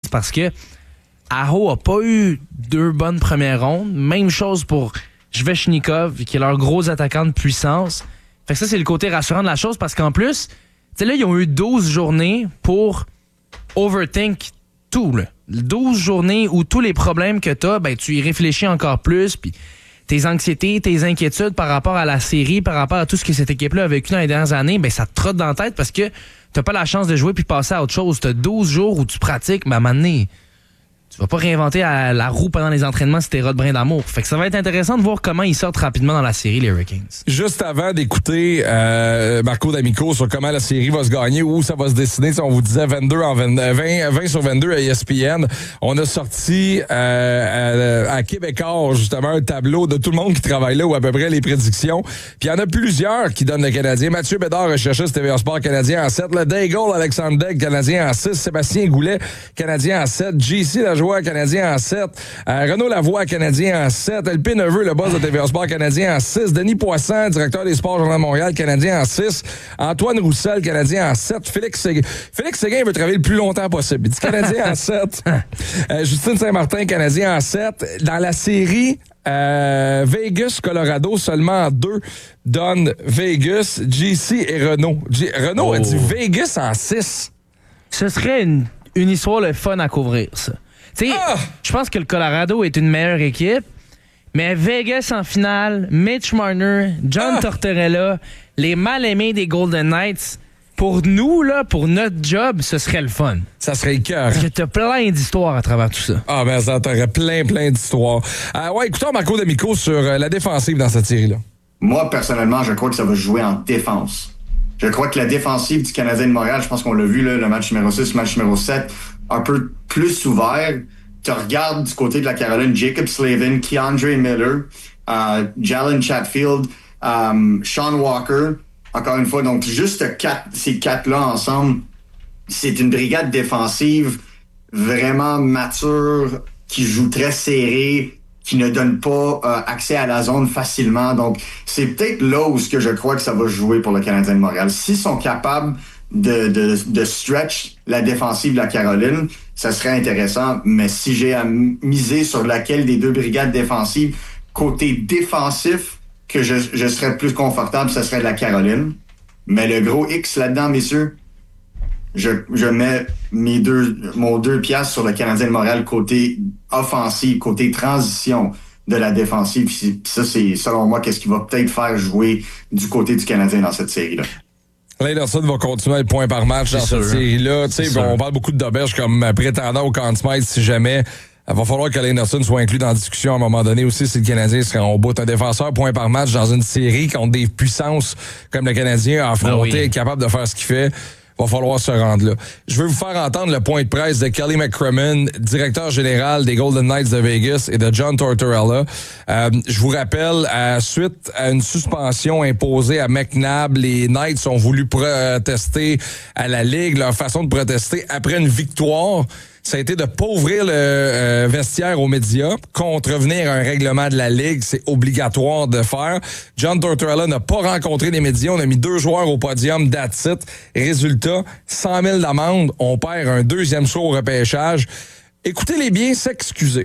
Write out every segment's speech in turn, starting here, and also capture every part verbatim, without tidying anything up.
parce que Aho a pas eu deux bonnes premières rondes. Même chose pour Svechnikov, qui est leur gros attaquant de puissance. Fait que ça, c'est le côté rassurant de la chose parce qu'en plus, tu sais, là, ils ont eu douze journées pour overthink tout, là. douze journées où tous les problèmes que t'as, ben, tu y réfléchis encore plus, puis tes anxiétés, tes inquiétudes par rapport à la série, par rapport à tout ce que cette équipe-là a vécu dans les dernières années, ben, ça te trotte dans la tête parce que t'as pas la chance de jouer puis passer à autre chose. T'as douze jours où tu pratiques, mais à un moment donné, tu vas pas réinventer la, la roue pendant les entraînements si t'es rod brin d'amour. Fait que ça va être intéressant de voir comment ils sortent rapidement dans la série, les Hurricanes. Juste avant d'écouter euh, Marco D'Amico sur comment la série va se gagner, où ça va se décider, on vous disait vingt-deux en vingt, vingt, vingt sur vingt-deux à E S P N. On a sorti euh, à, à Québécois, justement, un tableau de tout le monde qui travaille là, ou à peu près les prédictions. Puis il y en a plusieurs qui donnent le Canadien. Mathieu Bédard, recherchiste T V A Sport Canadien en sept. Le Daigle, Alexandre Degg, Canadien en six. Sébastien Goulet, Canadien en sept. J C Lajoie, Canadien en sept. Euh, Renaud Lavoie, Canadien en sept. L P Neveu, le boss de T V A Sport Canadien en six. Denis Poisson, directeur des sports Journal de Montréal, Canadien en six. Antoine Roussel, Canadien en sept. Félix Séguin. Félix Séguin veut travailler le plus longtemps possible. Il dit Canadien en sept. Euh, Justine Saint-Martin, Canadien en sept. Dans la série, euh, Vegas-Colorado, seulement en deux, donne Vegas, J C et Renaud. G- Renaud oh. a dit Vegas en six. Ce serait une, une histoire le fun à couvrir, ça. Tu sais, ah! Je pense que le Colorado est une meilleure équipe, mais Vegas en finale, Mitch Marner, John ah! Tortorella, les mal-aimés des Golden Knights, pour nous, là, pour notre job, ce serait le fun. Ça serait le cœur. Parce que t'as plein d'histoires à travers tout ça. Ah, ben ça t'aurait plein, plein d'histoires. Euh, ouais, écoutons Marco D'Amico sur euh, la défensive dans cette série-là. Moi, personnellement, je crois que ça va se jouer en défense. Je crois que la défensive du Canadien de Montréal, je pense qu'on l'a vu, là, le match numéro six, le match numéro sept, un peu plus ouvert. Tu regardes du côté de la Caroline, Jacob Slavin, Keandre Miller, euh, Jalen Chatfield, um, Sean Walker. Encore une fois, donc juste quatre, ces quatre-là ensemble, c'est une brigade défensive vraiment mature, qui joue très serré, qui ne donne pas euh, accès à la zone facilement. Donc, c'est peut-être là où ce que je crois que ça va jouer pour le Canadien de Montréal. S'ils sont capables de, de, de stretch la défensive de la Caroline, ça serait intéressant. Mais si j'ai à miser sur laquelle des deux brigades défensives, côté défensif, que je, je serais plus confortable, ça serait la Caroline. Mais le gros X là-dedans, messieurs, je, je mets mes deux, mon deux piastres sur le Canadien de Montréal côté offensif, côté transition de la défensive. Puis ça, c'est selon moi qu'est-ce qui va peut-être faire jouer du côté du Canadien dans cette série-là. Anderson va continuer à être point par match dans cette série-là. Tu sais, on parle beaucoup de Doberge comme prétendant au Conn Smythe si jamais. Il va falloir que Anderson soit inclus dans la discussion à un moment donné aussi si le Canadien serait en bout. Un défenseur point par match dans une série contre des puissances comme le Canadien a affronté, ben oui. capable de faire ce qu'il fait. Va falloir se rendre là. Je veux vous faire entendre le point de presse de Kelly McCrimmon, directeur général des Golden Knights de Vegas, et de John Tortorella. Euh, je vous rappelle, à, suite à une suspension imposée à McNabb, les Knights ont voulu protester à la Ligue. Leur façon de protester après une victoire, ça a été de pas ouvrir le euh, vestiaire aux médias, contrevenir à un règlement de la Ligue, c'est obligatoire de faire. John Tortorella n'a pas rencontré les médias, on a mis deux joueurs au podium, that's it. Résultat, cent mille d'amende, on perd un deuxième saut au repêchage. Écoutez-les bien s'excuser.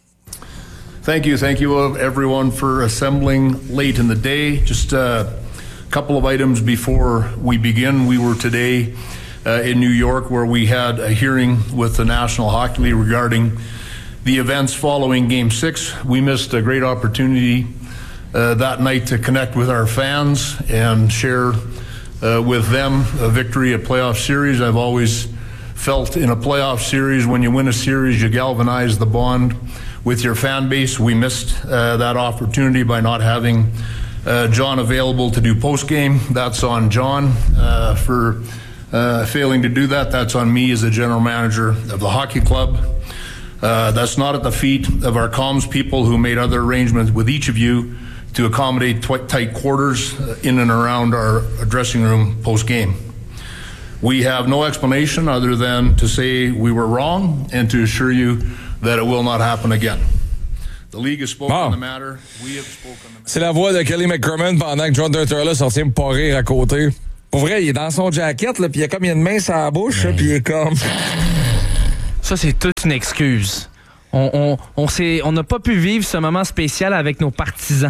Thank you, thank you everyone for assembling late in the day. Just a couple of items before we begin. We were today Uh, in New York, where we had a hearing with the National Hockey League regarding the events following Game six. We missed a great opportunity uh, that night to connect with our fans and share uh, with them a victory, a playoff series. I've always felt in a playoff series, when you win a series, you galvanize the bond with your fan base. We missed uh, that opportunity by not having uh, John available to do post-game. That's on John uh, for Uh, failing to do that. That's on me as the general manager of the hockey club. Uh, that's not at the feet of our comms people who made other arrangements with each of you to accommodate tw- tight quarters in and around our dressing room post-game. We have no explanation other than to say we were wrong and to assure you that it will not happen again. The league has spoken bon. on the matter. We have spoken on the matter. C'est la voix de Kelly McCrimmon pendant que John Tortorella sortit me pas rire à côté. Pour vrai, il est dans son jacket, là, puis il a comme il a une main sur la bouche, puis il est comme... Ça, c'est toute une excuse. On on, on s'est, on n'a pas pu vivre ce moment spécial avec nos partisans.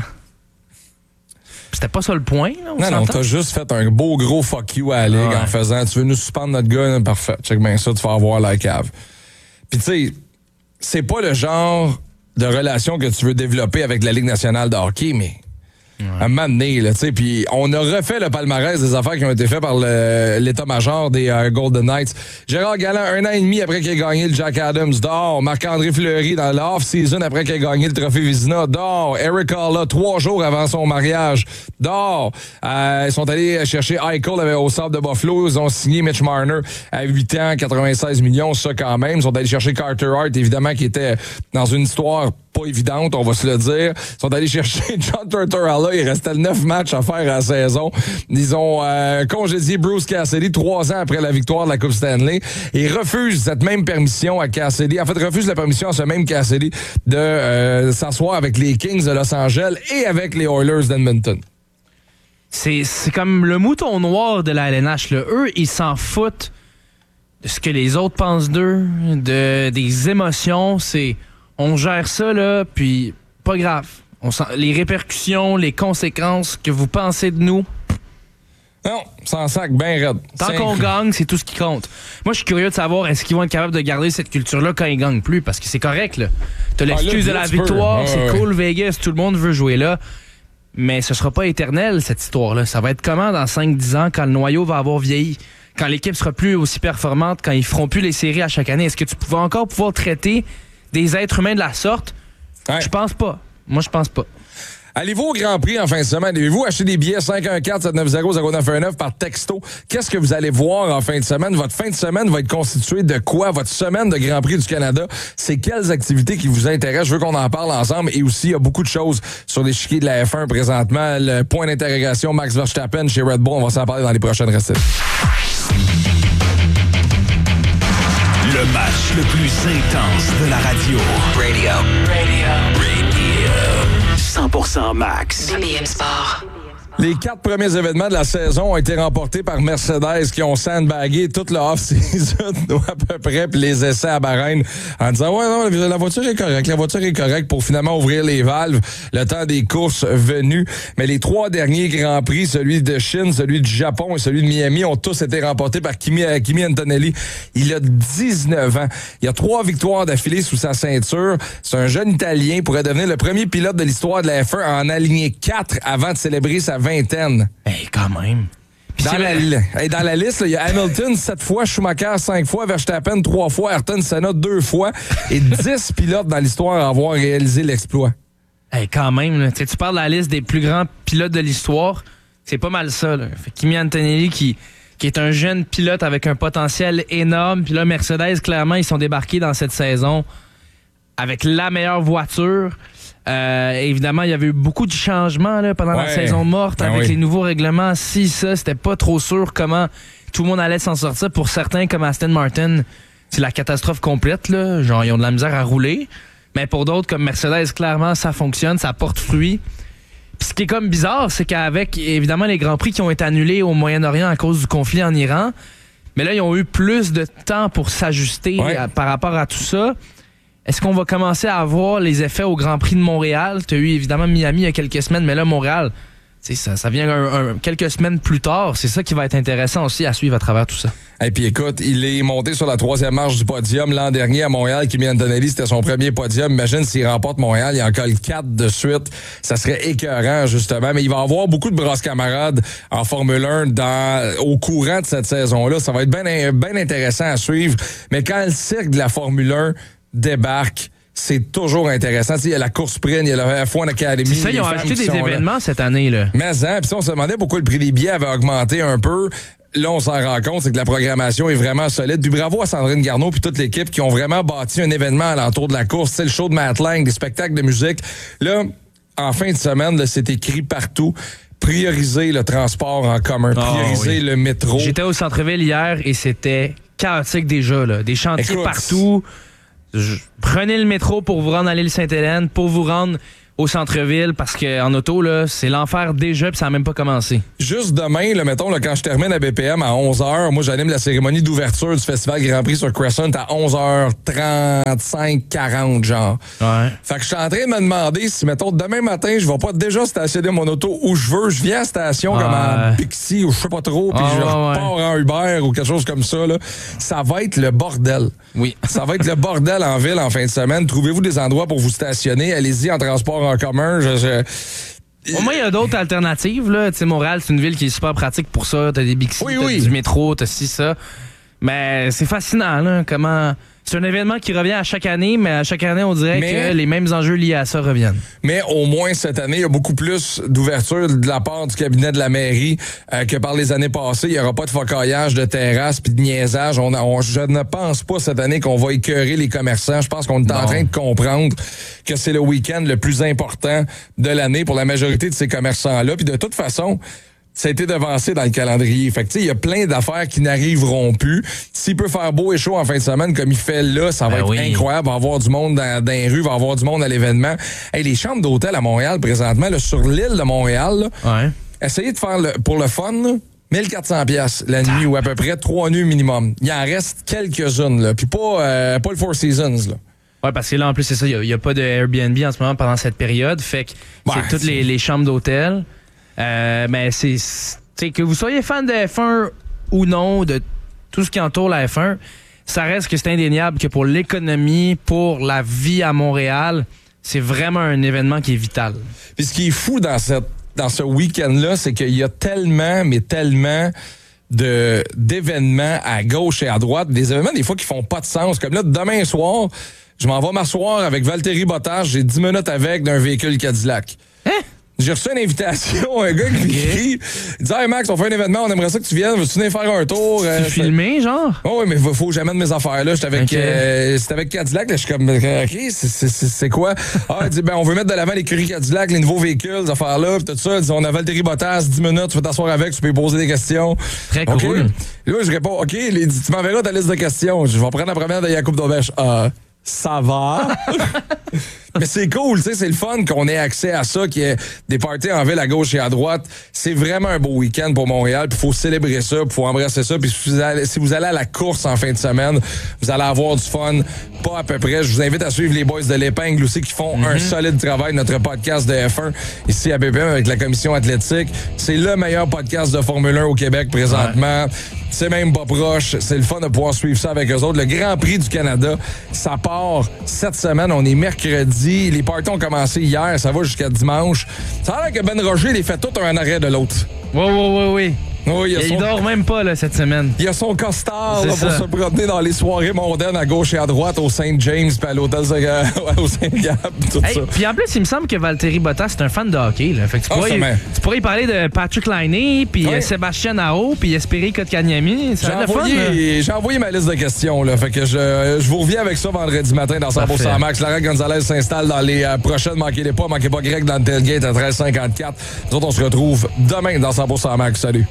C'était pas ça le point, là, on Non, s'entend? non, t'as juste fait un beau gros fuck you à la Ligue ouais. en faisant « Tu veux nous suspendre notre gars? » Parfait, check bien ça, tu vas avoir la cave. Puis tu sais, c'est pas le genre de relation que tu veux développer avec la Ligue nationale de hockey, mais... Ouais. À un moment donné, là, tu sais, puis on a refait le palmarès des affaires qui ont été faites par le, l'état-major des euh, Golden Knights. Gérard Galland, un an et demi après qu'il ait gagné le Jack Adams, dehors. Marc-André Fleury, dans l'off-season, après qu'il ait gagné le trophée Vizina, dehors. Eric Halla, trois jours avant son mariage, dehors. Euh, ils sont allés chercher Eichel au Sable de Buffalo. Ils ont signé Mitch Marner à huit ans, quatre-vingt-seize millions, ça quand même. Ils sont allés chercher Carter Hart, évidemment, qui était dans une histoire pas évidente, on va se le dire. Ils sont allés chercher John Tortorella. Il restait neuf matchs à faire à la saison. Ils ont euh, congédié Bruce Cassidy trois ans après la victoire de la Coupe Stanley et refusent cette même permission à Cassidy. En fait, refusent la permission à ce même Cassidy de euh, s'asseoir avec les Kings de Los Angeles et avec les Oilers d'Edmonton. C'est, c'est comme le mouton noir de la L N H. Là. Eux, ils s'en foutent de ce que les autres pensent d'eux, de, des émotions. C'est... On gère ça, là, puis pas grave. On sent, les répercussions, les conséquences que vous pensez de nous. Non, sans sac, ben raide. Tant Cinq. qu'on gagne, c'est tout ce qui compte. Moi, je suis curieux de savoir, est-ce qu'ils vont être capables de garder cette culture-là quand ils gagnent plus? Parce que c'est correct, là. T'as l'excuse ah, là, de la victoire, ah, c'est ouais. cool, Vegas, tout le monde veut jouer là. Mais ce sera pas éternel, cette histoire-là. Ça va être comment dans cinq dix ans, quand le noyau va avoir vieilli? Quand l'équipe sera plus aussi performante, quand ils feront plus les séries à chaque année? Est-ce que tu vas encore pouvoir traiter des êtres humains de la sorte? Ouais. Je pense pas. Moi, je pense pas. Allez-vous au Grand Prix en fin de semaine? Avez-vous acheté des billets cinq un quatre sept neuf zéro zéro neuf un neuf par texto? Qu'est-ce que vous allez voir en fin de semaine? Votre fin de semaine va être constituée de quoi? Votre semaine de Grand Prix du Canada, c'est quelles activités qui vous intéressent? Je veux qu'on en parle ensemble. Et aussi, il y a beaucoup de choses sur l'échiquier de la F un présentement. Le point d'interrogation, Max Verstappen chez Red Bull. On va s'en parler dans les prochaines recettes. Le match le plus intense de la radio. Radio. Radio. Radio. cent pour cent Max. B M Sport. Les quatre premiers événements de la saison ont été remportés par Mercedes qui ont sandbagué toute le off-season à peu près, puis les essais à Bahreïn en disant « Ouais, non, la voiture est correcte, la voiture est correcte » pour finalement ouvrir les valves le temps des courses venues. Mais les trois derniers Grands Prix, celui de Chine, celui du Japon et celui de Miami, ont tous été remportés par Kimi, Kimi Antonelli. Il a dix-neuf ans. Il a trois victoires d'affilée sous sa ceinture. C'est un jeune Italien, pourrait devenir le premier pilote de l'histoire de la F un à en aligner quatre avant de célébrer sa vingtaine. Hey, quand même. Dans la, hey, dans la liste, il y a Hamilton sept fois, Schumacher cinq fois, Verstappen trois fois, Ayrton Senna deux fois et dix pilotes dans l'histoire à avoir réalisé l'exploit. Hey, quand même, là, tu parles de la liste des plus grands pilotes de l'histoire, c'est pas mal ça. Là. Fait Kimi Antonelli qui, qui est un jeune pilote avec un potentiel énorme. Puis là, Mercedes, clairement, ils sont débarqués dans cette saison avec la meilleure voiture. Euh, évidemment, il y avait eu beaucoup de changements là, pendant ouais. la saison morte ben avec oui. les nouveaux règlements. Si, ça, c'était pas trop sûr comment tout le monde allait s'en sortir. Pour certains, comme Aston Martin, c'est la catastrophe complète. Là. Genre, ils ont de la misère à rouler. Mais pour d'autres, comme Mercedes, clairement, ça fonctionne, ça porte fruit. Puis ce qui est comme bizarre, c'est qu'avec, évidemment, les Grands Prix qui ont été annulés au Moyen-Orient à cause du conflit en Iran, mais là, ils ont eu plus de temps pour s'ajuster ouais. à, par rapport à tout ça. Est-ce qu'on va commencer à avoir les effets au Grand Prix de Montréal? Tu as eu évidemment Miami il y a quelques semaines, mais là, Montréal, ça, ça vient un, un, quelques semaines plus tard. C'est ça qui va être intéressant aussi à suivre à travers tout ça. Et puis écoute, il est monté sur la troisième marche du podium l'an dernier à Montréal. Kimi Antonelli, c'était son premier podium. Imagine s'il remporte Montréal, il en colle quatre de suite. Ça serait écœurant, justement. Mais il va avoir beaucoup de brasses camarades en Formule un dans, au courant de cette saison-là. Ça va être bien bien intéressant à suivre. Mais quand le cirque de la Formule un débarque, c'est toujours intéressant. Il y a la course sprint, il y a la F un Academy. C'est ça, ils ont acheté des événements là. Cette année. Là. Mais hein, puis on se demandait pourquoi le prix des billets avait augmenté un peu. Là, on s'en rend compte, c'est que la programmation est vraiment solide. Puis bravo à Sandrine Garneau puis toute l'équipe qui ont vraiment bâti un événement alentour de la course. C'est le show de Matt Lang, des spectacles de musique. Là, en fin de semaine, là, c'est écrit partout. Prioriser le transport en commun, oh, prioriser oui. le métro. J'étais au centre-ville hier et c'était chaotique déjà. Là. Des chantiers Écoute, partout. Je, prenez le métro pour vous rendre à l'île Sainte-Hélène, pour vous rendre au centre-ville parce qu'en auto, là, c'est l'enfer déjà puis ça n'a même pas commencé. Juste demain, là, mettons, là, quand je termine à B P M à onze heures, moi, j'anime la cérémonie d'ouverture du Festival Grand Prix sur Crescent à onze heures trente-cinq quarante, genre. Ouais. Fait que je suis en train de me demander si, mettons, demain matin, je vais pas déjà stationner mon auto où je veux. Je viens à la station ouais. comme en Pixie ou je sais pas trop, puis ah, je repars ouais. en Uber ou quelque chose comme ça, là. Ça va être le bordel. Oui. Ça va être le bordel en ville en fin de semaine. Trouvez-vous des endroits pour vous stationner. Allez-y en transport en commun. Je, je... Au moins, il y a d'autres alternatives. Là. Tu sais, Montréal, c'est une ville qui est super pratique pour ça. T'as des Bixi, oui, t'as oui. du métro, t'as ci, ça. Mais c'est fascinant, là, comment... C'est un événement qui revient à chaque année, mais à chaque année, on dirait mais, que les mêmes enjeux liés à ça reviennent. Mais au moins, cette année, il y a beaucoup plus d'ouverture de la part du cabinet de la mairie euh, que par les années passées. Il n'y aura pas de focaillage, de terrasse puis de niaisage. On, on, je ne pense pas cette année qu'on va écœurer les commerçants. Je pense qu'on est non. en train de comprendre que c'est le week-end le plus important de l'année pour la majorité de ces commerçants-là. Puis de toute façon... ça a été devancé dans le calendrier. Fait que, tu sais, il y a plein d'affaires qui n'arriveront plus. S'il peut faire beau et chaud en fin de semaine comme il fait là, ça va ben être oui. incroyable. Il va y avoir du monde dans, dans les rues, il va y avoir du monde à l'événement. Hey, les chambres d'hôtel à Montréal, présentement, là, sur l'île de Montréal, là, ouais. essayez de faire, le, pour le fun, là, mille quatre cents dollars la nuit ou à peu près trois nuits minimum. Il en reste quelques-unes, là. Puis pas, euh, pas le Four Seasons, là. Oui, parce que là, en plus, c'est ça, il n'y a, a pas de Airbnb en ce moment pendant cette période. Fait que ouais, c'est toutes les, les chambres d'hôtel. Euh, mais c'est, c'est que vous soyez fan de F un ou non, de tout ce qui entoure la F un, ça reste que c'est indéniable que pour l'économie, pour la vie à Montréal, c'est vraiment un événement qui est vital. Puis ce qui est fou dans cette dans ce week-end-là, c'est qu'il y a tellement, mais tellement de d'événements à gauche et à droite, des événements des fois qui font pas de sens. Comme là, demain soir, je m'en vais m'asseoir avec Valtteri Bottas, j'ai dix minutes avec d'un véhicule Cadillac. Hein? J'ai reçu une invitation, un gars qui m'écrit, il dit « Hey Max, on fait un événement, on aimerait ça que tu viennes, veux-tu venir faire un tour? » Tu euh, filmé, genre? Oh, oui, mais faut, faut que j'amène mes affaires, là. J'étais avec, okay. euh, c'était avec Cadillac, là. Je suis comme, OK, c'est, c'est, c'est, c'est quoi? Ah, il dit, ben, on veut mettre de l'avant l'écurie Cadillac, les nouveaux véhicules, ces affaires-là, pis tout ça. Il dit, on a Valtteri Bottas, dix minutes, tu peux t'asseoir avec, tu peux lui poser des questions. Très okay. cool. Là, je réponds, OK, il dit, tu m'enverras ta liste de questions. Je vais prendre la première de Yacoub Daubèche. Ah. Ça va. Mais c'est cool, tu sais, c'est le fun qu'on ait accès à ça, qu'il y ait des parties en ville à gauche et à droite. C'est vraiment un beau week-end pour Montréal, puis il faut célébrer ça, puis il faut embrasser ça. Puis si vous, allez, si vous allez à la course en fin de semaine, vous allez avoir du fun, pas à peu près. Je vous invite à suivre les boys de l'Épingle aussi, qui font mm-hmm. un solide travail, notre podcast de F un, ici à B P M avec la commission athlétique. C'est le meilleur podcast de Formule un au Québec présentement. Ouais. C'est même pas proche. C'est le fun de pouvoir suivre ça avec eux autres. Le Grand Prix du Canada, ça part cette semaine. On est mercredi. Les parties ont commencé hier. Ça va jusqu'à dimanche. Ça a l'air que Ben Roger les fait tout un arrêt de l'autre. Oui, oui, oui, oui. Oui, il, il son... dort même pas là, cette semaine. Il a son costard là, pour se promener dans les soirées mondaines à gauche et à droite au Saint James puis à l'hôtel au Saint-Gab, tout hey, ça. Puis en plus, il me semble que Valtteri Bottas c'est un fan de hockey. Là. Fait que tu, oh, pourrais, y, tu pourrais y parler de Patrick Laine, puis oui. Sébastien Aho, puis Espéry Kotkaniemi. J'ai envoyé, j'ai envoyé ma liste de questions. Là, fait que je, je vous reviens avec ça vendredi matin dans cent pour cent Max. Lara Gonzalez s'installe dans les euh, prochaines. Manquez-les pas. Manquez pas Greg dans le tailgate à treize cinquante-quatre. Nous autres, on se retrouve demain dans cent pour cent Max. Salut.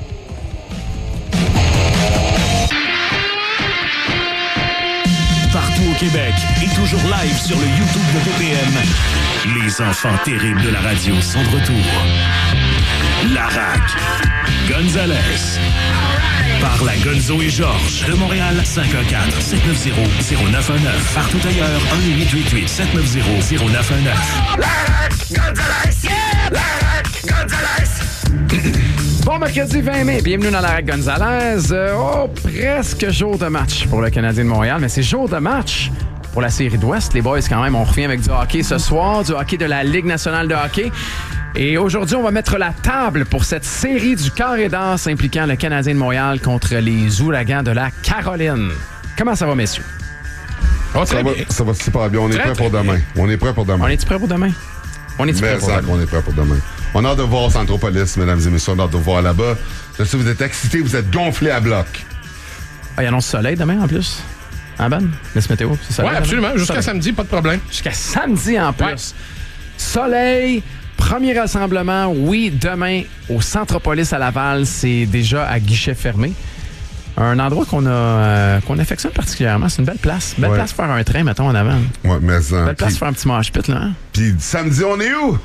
Au Québec et toujours live sur le YouTube de B P M. Les enfants terribles de la radio sont de retour. Larac, Gonzalez, par la Gonzo et Georges de Montréal, cinq un quatre, sept neuf zéro, zéro neuf un neuf. Partout ailleurs, un huit huit huit, sept neuf zéro, zéro neuf un neuf. Larac, Gonzalez, yeah! Larac, Gonzalez. Bon mercredi vingt mai, bienvenue dans Larac Gonzalez. Euh, oh, presque jour de match pour le Canadien de Montréal, mais c'est jour de match pour la série d'Ouest. Les boys, quand même, on revient avec du hockey ce soir, du hockey de la Ligue nationale de hockey. Et aujourd'hui, on va mettre la table pour cette série du carré d'as impliquant le Canadien de Montréal contre les Ouragans de la Caroline. Comment ça va, messieurs? Oh, ça, va, ça va super bien. On est très, prêt pour demain. On est prêt pour demain. On est prêt pour demain? On est prêt pour demain? On est prêt pour demain. On a hâte de voir Centropolis, mesdames et messieurs. On a hâte de voir là-bas. Je sais, vous êtes excités, vous êtes gonflés à bloc. Ah, il annonce soleil demain, en plus. Hein, Ben? Laisse météo, c'est soleil. Oui, absolument. Demain? Jusqu'à soleil. Samedi, pas de problème. Jusqu'à samedi, en plus. Ouais. Soleil, premier rassemblement, oui, demain, au Centropolis à Laval. C'est déjà à guichet fermé. Un endroit qu'on a euh, qu'on affectionne particulièrement. C'est une belle place. Belle Ouais. place pour faire un train, mettons, en avant. Ouais, mais ça. Belle place Puis, pour faire un petit mosh pit, là. Hein? puis samedi, on est où?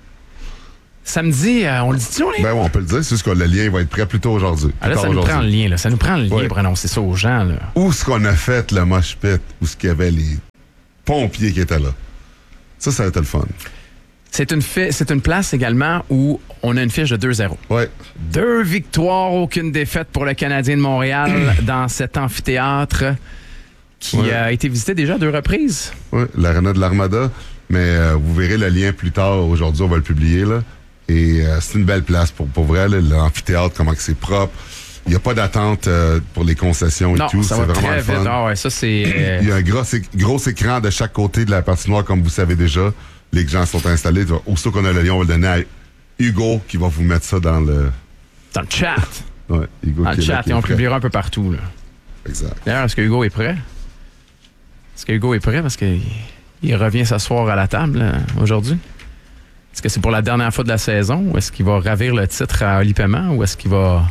Samedi, euh, on le dit-tu, on est? Ben oui, on peut le dire, c'est juste que le lien va être prêt plus tôt aujourd'hui. Ah, là, Plus ça tard nous aujourd'hui. prend le lien, là. Ça nous prend le lien Ouais. pour annoncer ça aux gens, là. Où est-ce qu'on a fait le mosh pit? Où est-ce qu'il y avait les pompiers qui étaient là? Ça, ça a été le fun. C'est une, fi- c'est une place également où on a une fiche de deux zéro. Ouais. Deux victoires, aucune défaite pour le Canadien de Montréal dans cet amphithéâtre qui Ouais. a été visité déjà à deux reprises. Oui, l'Arena de l'Armada. Mais euh, vous verrez le lien plus tard. Aujourd'hui, on va le publier. Là. Et euh, c'est une belle place pour, pour vrai. Là, l'amphithéâtre, comment que c'est propre. Il n'y a pas d'attente euh, pour les concessions et Non, tout. ça C'est va vraiment très le fun. vite. Ah ouais, ça, c'est... euh, Il y a un gros, éc- gros écran de chaque côté de la patinoire, comme vous savez déjà. Les gens sont installés. Aussitôt qu'on a le lien, on va le donner à Hugo qui va vous mettre ça dans le... dans le chat. Ouais, Hugo Dans qui le est là, chat. qui Et est on prêt. publiera un peu partout, là. Exact. D'ailleurs, est-ce que Hugo est prêt? Est-ce que Hugo est prêt? Parce qu'il il revient s'asseoir à la table là, aujourd'hui. Est-ce que c'est pour la dernière fois de la saison? Ou est-ce qu'il va ravir le titre à Oli Paiement? Ou est-ce qu'il va...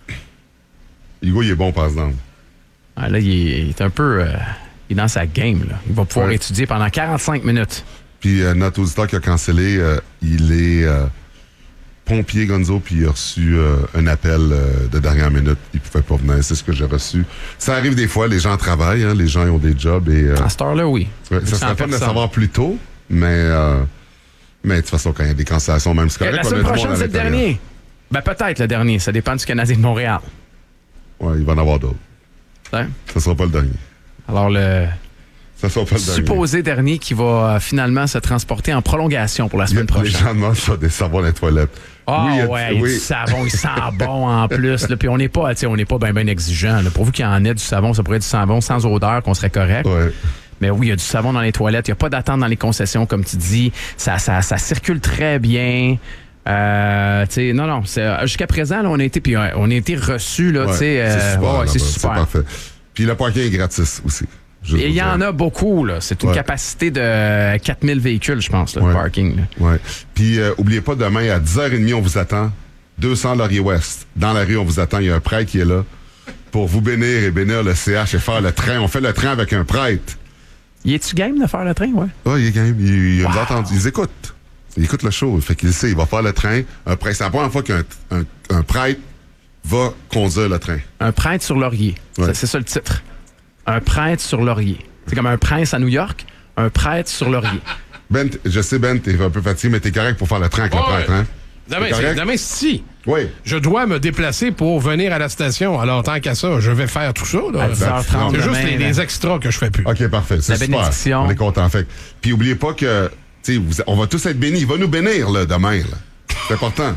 Hugo, il est bon, par exemple. Ah, là, il est, il est un peu... euh, il est dans sa game, là. Il va pouvoir Ouais. étudier pendant quarante-cinq minutes. Puis euh, notre auditeur qui a cancellé, euh, il est euh, pompier Gonzo, puis il a reçu euh, un appel euh, de dernière minute. Il pouvait pas venir, c'est ce que j'ai reçu. Ça arrive des fois, les gens travaillent, hein, les gens ils ont des jobs et euh, À cette heure-là, oui. ouais, ça Sans serait fun de le personne. savoir plus tôt, mais euh, mais de toute façon quand il y a des cancellations, même c'est correct. La on a semaine du monde prochaine, à c'est le l'intérieur. dernier. Ben, peut-être le dernier. Ça dépend du Canadien de Montréal. Ouais, il va en avoir d'autres. Hein? Ça sera pas le dernier. Alors, le Ça sera pas le dernier. supposé dernier qui va euh, finalement se transporter en prolongation pour la Il y a- semaine prochaine. les gens demandent sur des savons dans les toilettes. Ah Oui, il y a- ouais, il y a oui. du savon, il sent bon en plus. Là, puis on n'est pas, tu sais, on n'est pas bien ben exigeant. Là. Pourvu qu'il y en ait du savon, ça pourrait être du savon sans odeur, qu'on serait correct. Ouais. Mais oui, il y a du savon dans les toilettes. Il n'y a pas d'attente dans les concessions, comme tu dis. Ça, ça, ça circule très bien. Euh, tu sais, non, non. c'est, euh, Jusqu'à présent, là, on a été, puis euh, on a été reçus, là, Ouais, tu sais. c'est euh, super. ouais, là-bas, c'est c'est super. parfait. Puis le parking est gratis aussi. Juste Et il y vous en dire. a beaucoup, là. C'est une Ouais. capacité de quatre mille véhicules, je pense, là, le Ouais. parking. Là. Ouais. Puis, euh, oubliez pas, demain, à dix heures trente, on vous attend. deux cents Laurier-Ouest. Dans la rue, on vous attend. Il y a un prêtre qui est là pour vous bénir et bénir le C H et faire le train. On fait le train avec un prêtre. Y est-tu game de faire le train, ouais? Ah, il est game. Il, il nous Wow. a entendu. Ils écoutent. Ils écoutent le show. Fait qu'il sait. Il va faire le train. Un prêtre. C'est la première fois qu'un un, un prêtre va conduire le train. Un prêtre sur Laurier. Ouais. Ça, c'est ça le titre. Un prêtre sur Laurier. C'est comme un prince à New York, un prêtre sur Laurier. Ben, t- je sais, Ben, t'es un peu fatigué, mais t'es correct pour faire le train avec Ouais. le prêtre, hein? Demain, C'est correct? c'est- demain, si. Oui. Je dois me déplacer pour venir à la station. Alors, tant qu'à ça, je vais faire tout ça. Là. À dix heures trente C'est juste demain, les, là. les extras que je fais plus. OK, parfait. C'est La super. bénédiction. On est content. Fait. que- Puis, oubliez pas que, tu sais, vous- on va tous être bénis. Il va nous bénir, là, demain, là. C'est important.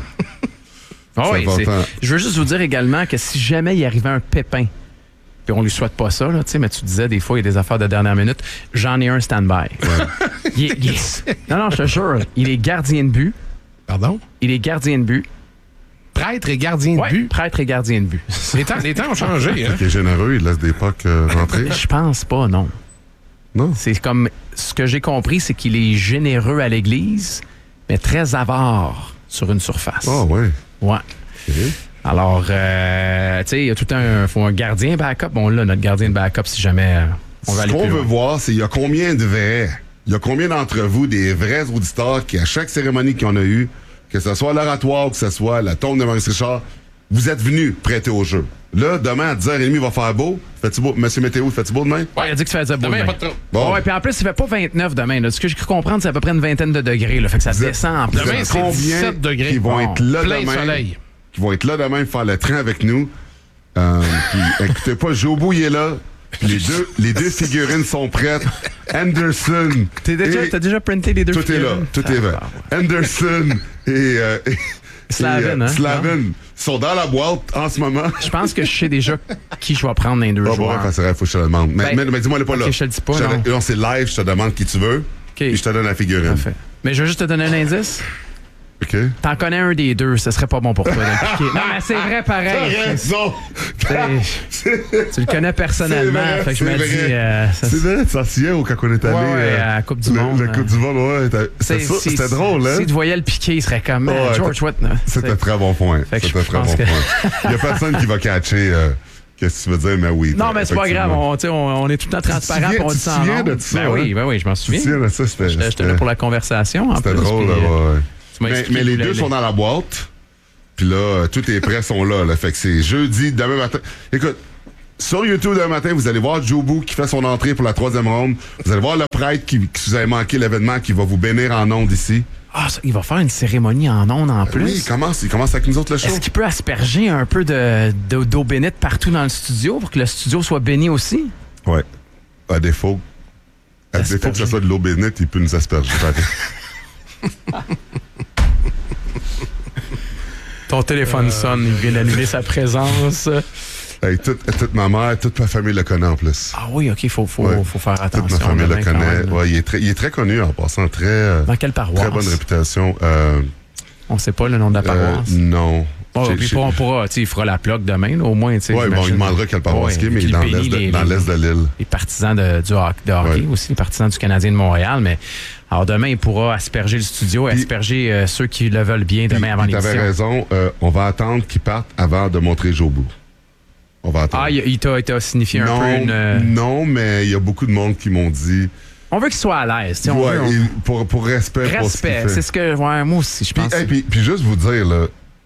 Ah C'est oui, c'est- important. je veux juste vous dire également que si jamais il arrivait un pépin, puis on lui souhaite pas ça, là, tu sais, mais tu disais des fois, il y a des affaires de dernière minute, j'en ai un stand-by. Il est- il est- non, non, je te jure, il est gardien de but. Pardon? Il est gardien de but. Prêtre et gardien de Ouais, but. prêtre et gardien de but. Les temps, les temps ont changé. Hein? Qui est généreux, il laisse des pucks euh, rentrer. Je pense pas, non. Non? C'est comme, ce que j'ai compris, c'est qu'il est généreux à l'église, mais très avare sur une surface. Ah, ouais. Ouais. OK. Alors, euh, tu sais, il y a tout un, faut un gardien backup. Bon, là, notre gardien de backup, si jamais euh, on va Ce aller qu'on plus veut loin. voir, c'est il y a combien de vrais, il y a combien d'entre vous, des vrais auditeurs, qui, à chaque cérémonie qu'on a eue, que ce soit l'oratoire, que ce soit la tombe de Maurice Richard, vous êtes venus prêter au jeu. Là, demain, à dix heures trente, il va faire beau. Fais-tu beau? Monsieur Météo, fais-tu beau demain? Ouais, il a dit que ça faisait beau Demain, il n'y demain. a pas de trop. Bon. Ouais, puis en plus, il fait pas vingt-neuf demain. Là. Ce que j'ai cru comprendre, c'est à peu près une vingtaine de degrés. Là, fait que ça Vous êtes- descend en vous plus. êtes Demain, c'est combien dix-sept degrés. qui vont Bon. être là Plein demain? soleil. Qui vont être là demain pour faire le train avec nous. Euh, puis, écoutez pas, Jobo, il est là. Puis les deux, les deux figurines sont prêtes. Anderson. T'es déjà, et- t'as déjà printé les deux Tout est là, figurines? tout Ah, est vrai. bah, ouais. Anderson et, euh, et- Slavin, et, euh, hein? Slavin sont dans la boîte en ce moment. Je pense que je sais déjà qui je vais prendre dans les deux Ah, bon, joueurs. ouais, c'est vrai, faut que je te le demande. Mais, Ben, mais, mais dis-moi, elle est pas ok, là. je te le dis pas, te- non. non, c'est live, je te demande qui tu veux. Puis je te donne la figurine. Parfait. Mais je vais juste te donner un indice. OK? T'en connais un des deux, ce serait pas bon pour toi de le piquer. Non, mais c'est vrai pareil. T'as raison! C'est- Tu le connais personnellement, C'est vrai, fait que je me c'est dis... vrai. euh, ça- C'est vrai, tu t'en souviens au quand on est allé Ouais, ouais, euh, à la Coupe du le- Monde, La hein. Coupe du Monde, ouais. t'as- C'était ça- si- c'était drôle, hein? Si tu voyais le piquer, il serait comme Ouais, George t'as- Whitner. C'était un très bon point. Fait que C'était un je très pense bon que- point. Il n'y a personne qui va catcher euh, Qu'est-ce que tu veux dire? Mais oui. Non, mais c'est pas grave. On, on, on est tout le temps transparent pour on dit ça en ondes. Tu te souviens de ça? Ben oui, ben oui, je m'en souviens. Tu te souviens de ça? C'était, j'étais, j'étais là pour la conversation. C'était plus, drôle, puis, là, ouais. Mais, mais les deux les... sont dans la boîte. Puis là, tous les prêts sont là, là. Fait que c'est jeudi, demain matin. Écoute, sur YouTube demain matin, vous allez voir Jobu qui fait son entrée pour la troisième ronde. Vous allez voir le prêtre qui, qui vous avez manqué l'événement, qui va vous bénir en ondes ici. Ah, ça, il va faire une cérémonie en ondes en plus. Oui, il commence, il commence avec nous autres le show. Est-ce qu'il peut asperger un peu de, de, d'eau bénite partout dans le studio pour que le studio soit béni aussi? Oui. À défaut. À défaut que ce soit de l'eau bénite, il peut nous asperger. Ton téléphone euh... sonne, il vient d'annuler sa présence. Hey, toute, toute ma mère, toute ma famille le connaît en plus. Ah oui, OK, il faut, faut, ouais. faut faire attention. Toute ma famille le connaît. Ouais, il, est très, il est très connu en passant. Très, dans quelle paroisse? Très bonne réputation. Euh, On ne sait pas le nom de la paroisse? Euh, non. Oh, puis on pourra, il fera la plaque demain, là, au moins. Oui, bon, il demandera quelle paroisse ouais, mais il est dans l'est, de, les, dans l'est de l'île. Les partisans de, du hockey, de hockey ouais. aussi, les partisans du Canadien de Montréal. Mais alors demain, il pourra asperger le studio, puis, asperger euh, ceux qui le veulent bien demain avant l'émission. Tu avais raison, euh, on va attendre qu'ils partent avant de montrer Jobu. On va attendre. Ah, il, il, t'a, il t'a signifié non, un peu une... Euh... Non, mais il y a beaucoup de monde qui m'ont dit... On veut qu'il soit à l'aise. Ouais, on veut, on... Pour, pour respect. Respect, pour ce qu'il fait. C'est ce que... Ouais, moi aussi, je pense. Puis, hey, puis, puis juste vous dire, là,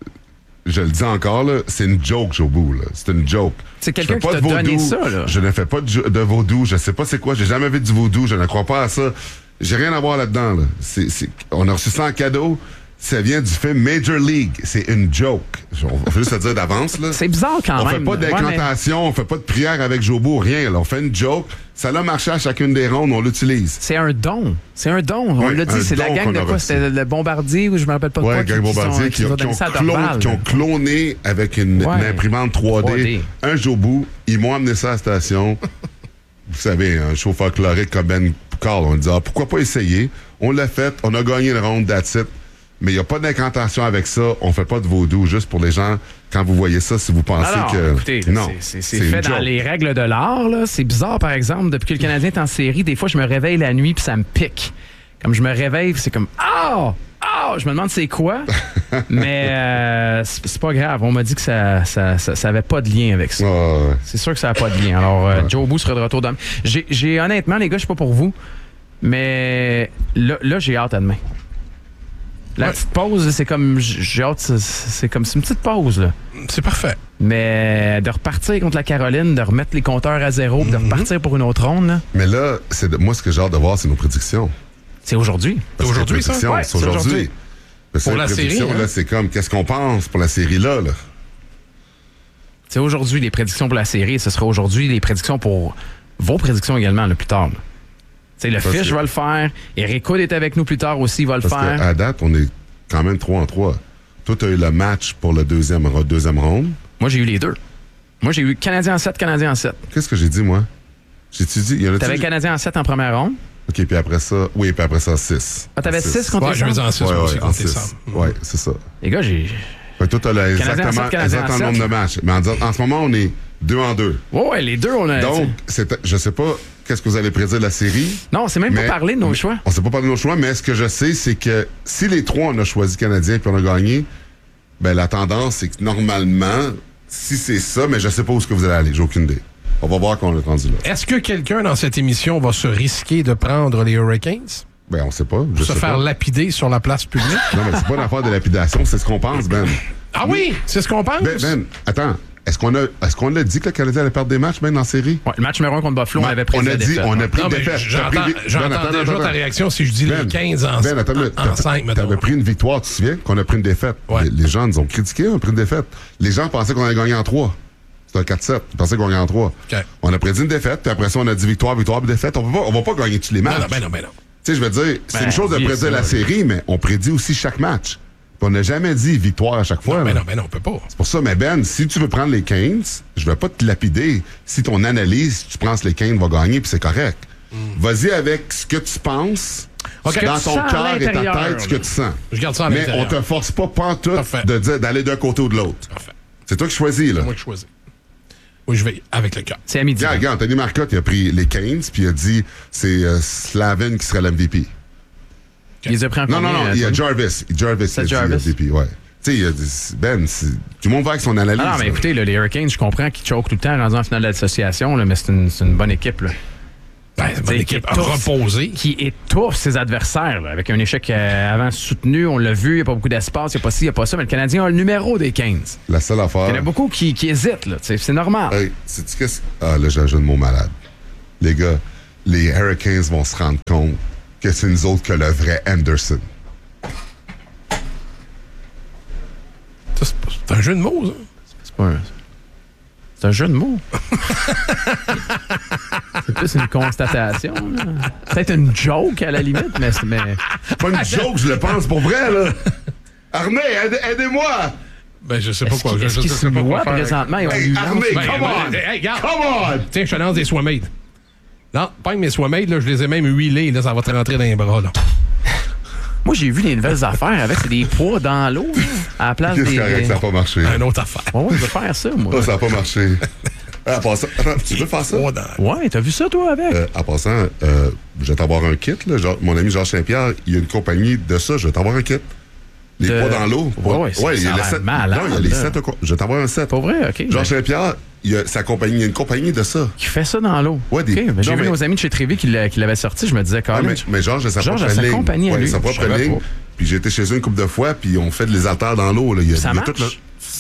je le dis encore, là, c'est une joke, Jobu. Là. C'est une joke. C'est quelqu'un qui t'a donné ça. Là. Je ne fais pas de, de vaudou. Je sais pas c'est quoi. J'ai jamais vu du vaudou. Je ne crois pas à ça. J'ai rien à voir là-dedans. Là. C'est, c'est, on a reçu ça en cadeau. Ça vient du film Major League. C'est une joke. On va juste se dire d'avance. Là. C'est bizarre quand on même. On fait pas d'incantation, ouais, mais... on fait pas de prière avec Jobu, rien. Là. On fait une joke. Ça a marché à chacune des rondes, on l'utilise. C'est un don. C'est un don. On ouais, l'a dit, c'est la gang de quoi? C'était le Bombardier ou je me rappelle pas de ouais, quoi. Oui, gang Bombardier qui, qui, qui, qui, ont clone, qui ont cloné avec une, ouais. une imprimante trois D, trois D un Jobu. Ils m'ont amené ça à la station. Vous savez, un chauffeur chlorique comme Ben Carl. On dit, ah, pourquoi pas essayer? On l'a fait. On a gagné le round, that's it. Mais il n'y a pas d'incantation avec ça. On fait pas de vaudou. Juste pour les gens, quand vous voyez ça, si vous pensez alors, que... Écoutez, non, c'est, c'est, c'est fait dans les règles de l'art. Là. C'est bizarre, par exemple, depuis que le Canadien est en série, des fois, je me réveille la nuit puis ça me pique. Comme je me réveille, c'est comme « Ah! Ah! » Je me demande c'est quoi. Mais euh, c'est, c'est pas grave. On m'a dit que ça ça, ça, ça avait pas de lien avec ça. Oh, ouais. C'est sûr que ça n'a pas de lien. Alors, euh, ouais. Jobu sera de retour demain. J'ai, j'ai honnêtement, les gars, je sais pas pour vous, mais là, là j'ai hâte à demain. La ouais. petite pause, c'est comme j'ai hâte, c'est, c'est comme c'est une petite pause là. C'est parfait. Mais de repartir contre la Caroline, de remettre les compteurs à zéro, mm-hmm. de repartir pour une autre ronde. Là. Mais là, c'est de, moi ce que j'ai hâte de voir, c'est nos prédictions. C'est aujourd'hui. C'est aujourd'hui ça. Ouais, c'est aujourd'hui. aujourd'hui. Pour la série, hein? là, c'est comme qu'est-ce qu'on pense pour la série là. là. C'est aujourd'hui les prédictions pour la série. Ce sera aujourd'hui les prédictions pour vos prédictions également là, plus tard. Là. T'sais, le Fish que... va le faire. Eric Hood est avec nous plus tard aussi, il va le Parce faire. À date, on est quand même trois en trois. Toi, tu as eu le match pour le deuxième, deuxième round. Moi, j'ai eu les deux. Moi, j'ai eu Canadien en sept, Canadien en sept. Qu'est-ce que j'ai dit, moi? J'ai-tu dit... Y en a T'avais Canadien en sept en première ronde. OK, puis après ça... Oui, puis après ça, six. Ah, t'avais six contre ouais, les Sables? Ouais, je en six ouais, aussi ouais, contre les Sables. Oui, c'est ça. Les gars, j'ai... Fait que toi, t'as exactement, exactement le nombre de matchs. Mais en, en ce moment, on est deux en deux. Ouais, ouais, les deux, on a... Donc, c'est, je sais pas... Qu'est-ce que vous allez prédire de la série? Non, on s'est même mais, pas parlé de nos choix. On s'est pas parlé de nos choix, mais ce que je sais, c'est que si les trois, on a choisi Canadien puis on a gagné, ben la tendance, c'est que normalement, si c'est ça, mais je sais pas où est-ce que vous allez aller, j'ai aucune idée. On va voir qu'on est rendu là. Est-ce que quelqu'un dans cette émission va se risquer de prendre les Hurricanes? Ben, on sait pas. Je se sais faire pas. lapider sur la place publique? Non, mais c'est pas une affaire de lapidation, c'est ce qu'on pense, Ben. Ah oui? C'est ce qu'on pense? Ben, Ben attends. Est-ce qu'on a, est-ce qu'on a dit que le Canadien allait perdre des matchs, même dans la série? Ouais, le match numéro un contre Buffalo, on avait pris on a dit, on a pris non, une défaite. J'entends, pris, j'entends ben, attends, déjà attends, ta réaction si je dis ben, les quinze en, ben, attends, en, en cinq, mettons. T'avais pris une victoire, tu te souviens, qu'on a pris une défaite. Ouais. Les, les gens nous ont critiqué, on a pris une défaite. Les gens pensaient qu'on allait gagner en trois. C'était un quatre sept. Ils pensaient qu'on gagnait en trois. Okay. On a prédit une défaite, puis après ça, on a dit victoire, victoire, défaite. On ne va pas gagner tous les matchs. Non, non, ben non, ben non. Tu sais, je veux dire, c'est ben, une chose de oui, prédire la série, mais on prédit aussi chaque match. On n'a jamais dit victoire à chaque fois. Non, mais non, mais non, on peut pas. C'est pour ça, mais Ben, si tu veux prendre les quinze, je vais pas te lapider. Si ton analyse, tu penses que les quinze vont gagner, puis c'est correct. Mm. Vas-y avec ce que tu penses, okay. dans ton cœur et ta tête, ce que tu sens. Je garde ça à mais on te force pas pantoute de dire d'aller d'un côté ou de l'autre. Parfait. C'est toi qui choisis, là. C'est moi qui choisis. Oui, je vais avec le cœur. C'est à midi. Regarde, regarde, Anthony Marcotte, il a pris les quinze, puis il a dit c'est euh, Slavin qui sera l'M V P. Okay. Il les a pris en Non, combien, non, non, il y a Jarvis. Jarvis, c'est il a dit M V P, ouais. Tu sais, Ben, c'est, tout le monde va avec son analyse. Ah non, mais écoutez, là, les Hurricanes, je comprends qu'ils choquent tout le temps rendus en finale d'association, là, mais c'est une, c'est une bonne équipe. Là. Ben, c'est une bonne équipe reposée. Qui étouffe ses adversaires, là, avec un échec euh, avant soutenu. On l'a vu, il n'y a pas beaucoup d'espace, il n'y a pas ci, il n'y a pas ça, mais le Canadien a le numéro des quinze. La seule affaire. Il y en a beaucoup qui, qui hésitent, là, c'est normal. Hey, sais-tu qu'est-ce... Ah, là, j'ai un jeu de mots malade. Les gars, les Hurricanes vont se rendre compte que c'est nous autres que le vrai Anderson. Ça, c'est, c'est un jeu de mots, ça. C'est pas un... C'est un jeu de mots. C'est plus une constatation. Là. Peut-être une joke à la limite, mais c'est... Mais... Pas une joke, je le pense pour vrai, là. Armée, aide, aidez-moi! Ben, je sais pas est-ce quoi. Est-ce je, je qu'ils sais se pas noient quoi faire. présentement? Ils ont Hey, eu Armée, Ben, come ben, on! hey, regarde. Come on! Tiens, je te lance des Swamade. Non, pas mes Swamade, là, je les ai même huilés, là, ça va te rentrer dans les bras, là. Moi, j'ai vu les nouvelles affaires avec des poids dans l'eau, là, à la place Qu'est-ce des... correct, ça n'a pas marché. Une autre affaire. Ouais, je veux faire ça, moi. Ça, ça n'a pas marché. Ah, en passant, attends, tu veux faire ça? Oh, dans- Ouais, t'as vu ça, toi, avec? Euh, en passant, euh, je vais t'avoir un kit. Là, genre, mon ami Georges Saint-Pierre, il y a une compagnie de ça. Je vais t'avoir un kit. Les De- poids dans l'eau. Ouais, ouais, c'est- il y a ça a le l'air set. malade, Non, il y a les là. sets. au co- Je vais t'avoir un set. Pas vrai? OK. Georges Ben, Saint-Pierre, il y a sa compagnie, il y a une compagnie de ça. qui fait ça dans l'eau. Ouais, des- OK, ben, j'ai non, vu mais- nos amis de chez Trévi qui l'a- qui l'avaient sorti. Je me disais, quand Ah, même. mais, mais Georges a sa Georges a propre sa ligne. compagnie à Ouais, lui. sa Je propre savais ligne. pas. Puis j'ai été chez eux une couple de fois, puis on fait des haltères dans l'eau. Là. Il y a, Ça il y a marche? tout le-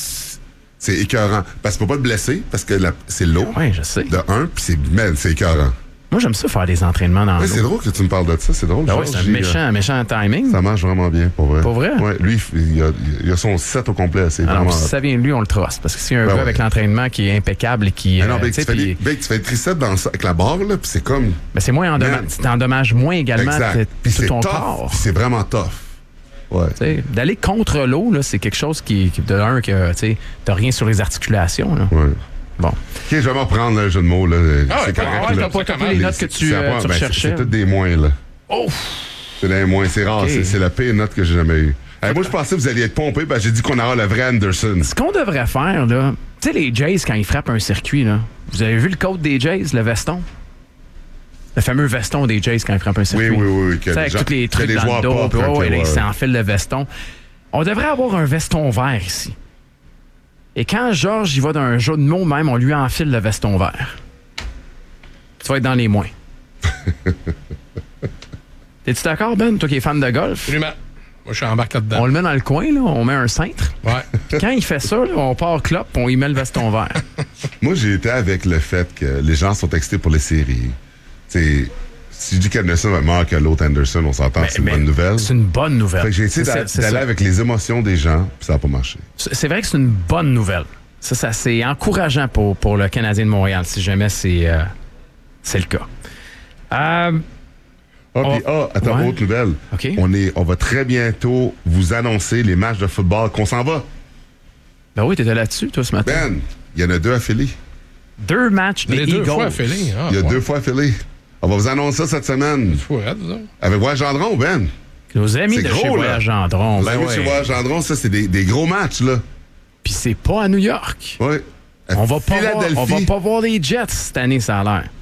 C'est écœurant. Parce que tu peux pas te blesser, parce que la- c'est l'eau. Oui, je sais. De un, puis c'est, man, c'est écœurant. Moi, j'aime ça faire des entraînements dans Ouais, l'eau. c'est drôle que tu me parles de ça. C'est drôle. Ben ouais, Georges, c'est un j'ai, méchant, euh, méchant timing. Ça marche vraiment bien, pour vrai. Pour vrai? Ouais, lui, il a, il a son set au complet. C'est Alors, vraiment. si ça vient de lui, on le truste. Parce que c'est un Ben gars ouais. avec l'entraînement qui est impeccable et qui. Mais non, euh, Big, tu sais, tu, fais puis- des, Big, tu fais des triceps dans, le- avec la barre, là, puis c'est comme. ben, c'est moins endommage. Man. Tu t'endommages moins également Exact. t- Puis tout c'est ton tough. corps. Puis c'est vraiment tough. Ouais. Tu sais, d'aller contre l'eau, là, c'est quelque chose qui, qui de un, que tu sais, t'as rien sur les articulations. Là. Ouais. Bon. OK, je vais m'en prendre le jeu de mots. Là. Ah c'est ouais, correct. ouais, là. t'as pas- t'as pas les Mais notes que c'est- tu, c'est euh, pas- tu ben, c'est- recherchais. C'est toutes des moins, là. Oh! C'est des moins. C'est rare. OK. C'est, c'est la pire note que j'ai jamais eue. Hey, moi, je pensais que vous alliez être pompé, parce que j'ai dit qu'on aura le vrai Anderson. Ce qu'on devrait faire, là, tu sais, les Jays, quand ils frappent un circuit, là, vous avez vu le code des Jays, le veston? Le fameux veston des Jays quand ils frappent un circuit. Oui, oui, oui. oui, que Tu sais, avec gens- tous les que trucs les dans joueurs le dos, pop, puis ouais, ok, ouais, là, ouais. ils s'enfilent le veston. On devrait avoir un veston vert ici. Et quand Georges y va d'un jeu de mots même, on lui enfile le veston vert. Tu vas être dans les moins. T'es-tu d'accord, Ben? Toi qui es fan de golf? Absolument. Moi, je suis embarqué là-dedans. On le met dans le coin, là, on met un cintre. Ouais. Puis quand il fait ça, là, on part clope, on y met le veston vert. Moi, j'ai été avec le fait que les gens sont excités pour les séries. T'sais, si je dis qu'Anderson va être meilleur que l'autre Anderson, on s'entend, c'est une Mais bonne nouvelle. C'est une bonne nouvelle. Fait que j'ai essayé C'est d'a- ça, c'est d'aller ça. avec les émotions des gens, puis ça n'a pas marché. C'est c'est vrai que c'est une bonne nouvelle. Ça, ça c'est encourageant pour, pour le Canadien de Montréal, si jamais c'est euh, c'est le cas. Euh, Ah, On- puis, ah, attends, ouais. autre nouvelle. OK. On, est, on va très bientôt vous annoncer les matchs de football qu'on s'en va. ben oui, t'étais là-dessus, toi, ce matin. Ben, il y en a deux à Philly. Deux matchs des Les deux Eagles. fois affilés. Ah, Il y a ouais. deux fois à Philly. On va vous annoncer ça cette semaine. Faut arrêter, ça. Avec Voyage Gendron, Ben. Nos amis C'est de gros, chez là. Voyage Gendron. Vous Ben savez, ouais. chez Voyage Gendron, ça, c'est des, des gros matchs, là. Puis c'est pas à New York. Oui. On va, pas voir, Philadelphie. on va pas voir les Jets cette année, ça a l'air.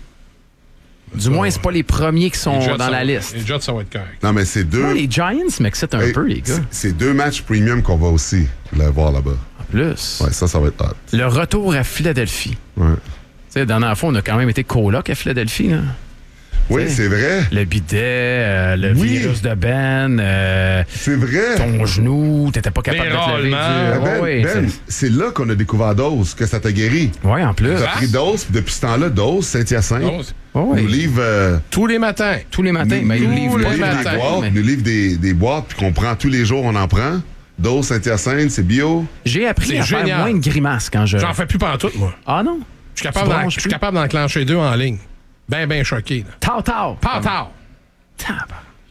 Du moins, c'est pas les premiers qui sont Les Jets, dans ça la va- liste. Les Jets, ça va être correct. Non, mais c'est deux. Moi, les Giants m'excitent un Hey, peu, les gars. c'est- C'est deux matchs premium qu'on va aussi le voir là-bas. En plus, Ouais, ça, ça va être hot. le retour à Philadelphie. Ouais. Tu sais, la dernière fois, on a quand même été coloc à Philadelphie, là. Oui, T'sais. c'est vrai. Le bidet, euh, le Oui. virus de Ben, euh, C'est vrai. ton genou, t'étais pas capable Les de te lever. roulements. du- Ben, Ouais, Ben, c'est- c'est là qu'on a découvert Dose, que ça t'a guéri. ouais, en plus. T'as pris Dose, puis depuis ce temps-là, Dose, Saint-Hyacinthe, Non, c'est- Ouais. nous livre, euh, Tous les matins. Tous les matins, nous, ben, il nous- livre nous pas livre les des matins, boîtes, mais nous livre des, des boîtes, puis qu'on prend tous les jours, on en prend. Dose, Saint-Hyacinthe, c'est bio. j'ai appris C'est à faire génial. moins de grimaces quand je... J'en fais plus pantoute, moi. Ah non? Je suis capable, Tu d'en- branches je suis plus? capable d'enclencher deux en ligne. Ben, ben choqué. Là. Tau, tau! Pow, pow. Tabarnak.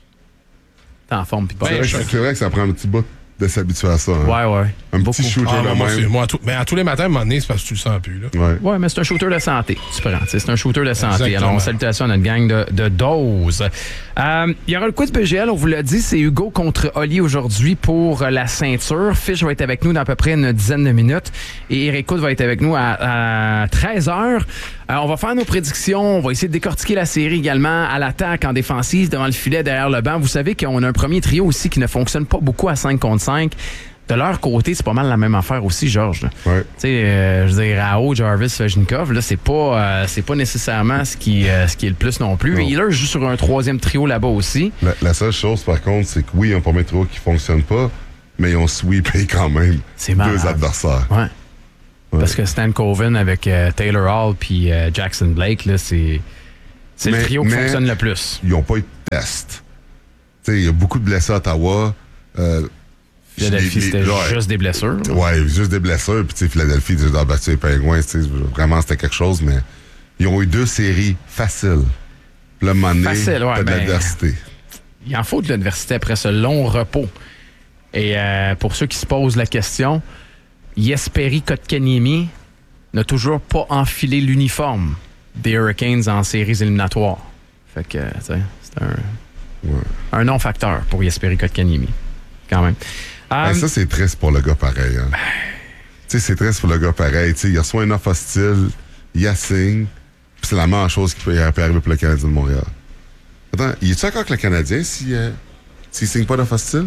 T'es en forme, pis pas. C'est vrai, que- choqué. c'est vrai que ça prend un petit bout de s'habituer à ça. hein. Ouais, ouais. Un Beaucoup. petit shooter Ah, de moi, moi, c'est- même. moi, à tout- mais à tous les matins, à un moment donné, c'est parce que tu le sens plus. Là. Ouais. Ouais, mais c'est un shooter de santé. Tu prends. tu sais, C'est un shooter de santé. Exactement. Alors, salutations à notre gang de, de doses. Euh, Il y aura le quiz B G L, on vous l'a dit, c'est Hugo contre Oli aujourd'hui pour euh, la ceinture. Fish va être avec nous dans à peu près une dizaine de minutes. Et Eric Coud va être avec nous à, à treize heures. Euh, on va faire nos prédictions. On va essayer de décortiquer la série également à l'attaque, en défensive, devant le filet, derrière le banc. Vous savez qu'on a un premier trio aussi qui ne fonctionne pas beaucoup à cinq contre cinq. de leur côté, c'est pas mal la même affaire aussi, Georges. Ouais. Tu sais, euh, je veux dire, Ao, Jarvis, Svechnikov, là, c'est pas, euh, c'est pas nécessairement ce qui, euh, ce qui est le plus non plus. Non. Healer joue sur un troisième trio là-bas aussi. La, la seule chose, par contre, c'est que oui, ils ont pas un trio qui fonctionne pas, mais ils ont sweepé quand même C'est malade. deux adversaires. Ouais. Ouais. Parce que Stan Coven avec euh, Taylor Hall puis euh, Jackson Blake, là, c'est, c'est le Mais- trio qui mais- fonctionne le plus. Ils ont pas eu de test. Tu sais, il y a beaucoup de blessés à Ottawa. Euh, Philadelphie, les- les- c'était ouais. juste des blessures. là. Ouais, juste des blessures. Puis, tu sais, Philadelphie, ils ont battu les Penguins. Tu sais, vraiment, c'était quelque chose, mais ils ont eu deux séries faciles. Puis là, à un moment donné, Facile, ouais, t'as de ben- l'adversité. Il en faut de l'adversité après ce long repos. Et euh, pour ceux qui se posent la question, Jesperi Kotkaniemi n'a toujours pas enfilé l'uniforme des Hurricanes en séries éliminatoires. Fait que, tu sais, c'est un, Ouais. un non-facteur pour Jesperi Kotkaniemi, quand même. Ben, Euh, ça, c'est triste pour le gars pareil. Hein. Tu sais, c'est triste pour le gars pareil. Tu sais, il reçoit une offre hostile, il a signe, puis c'est la meilleure chose qui peut, peut arriver pour le Canadien de Montréal. Attends, il est-tu encore avec le Canadien s'il euh, s'il signe pas d'offre hostile?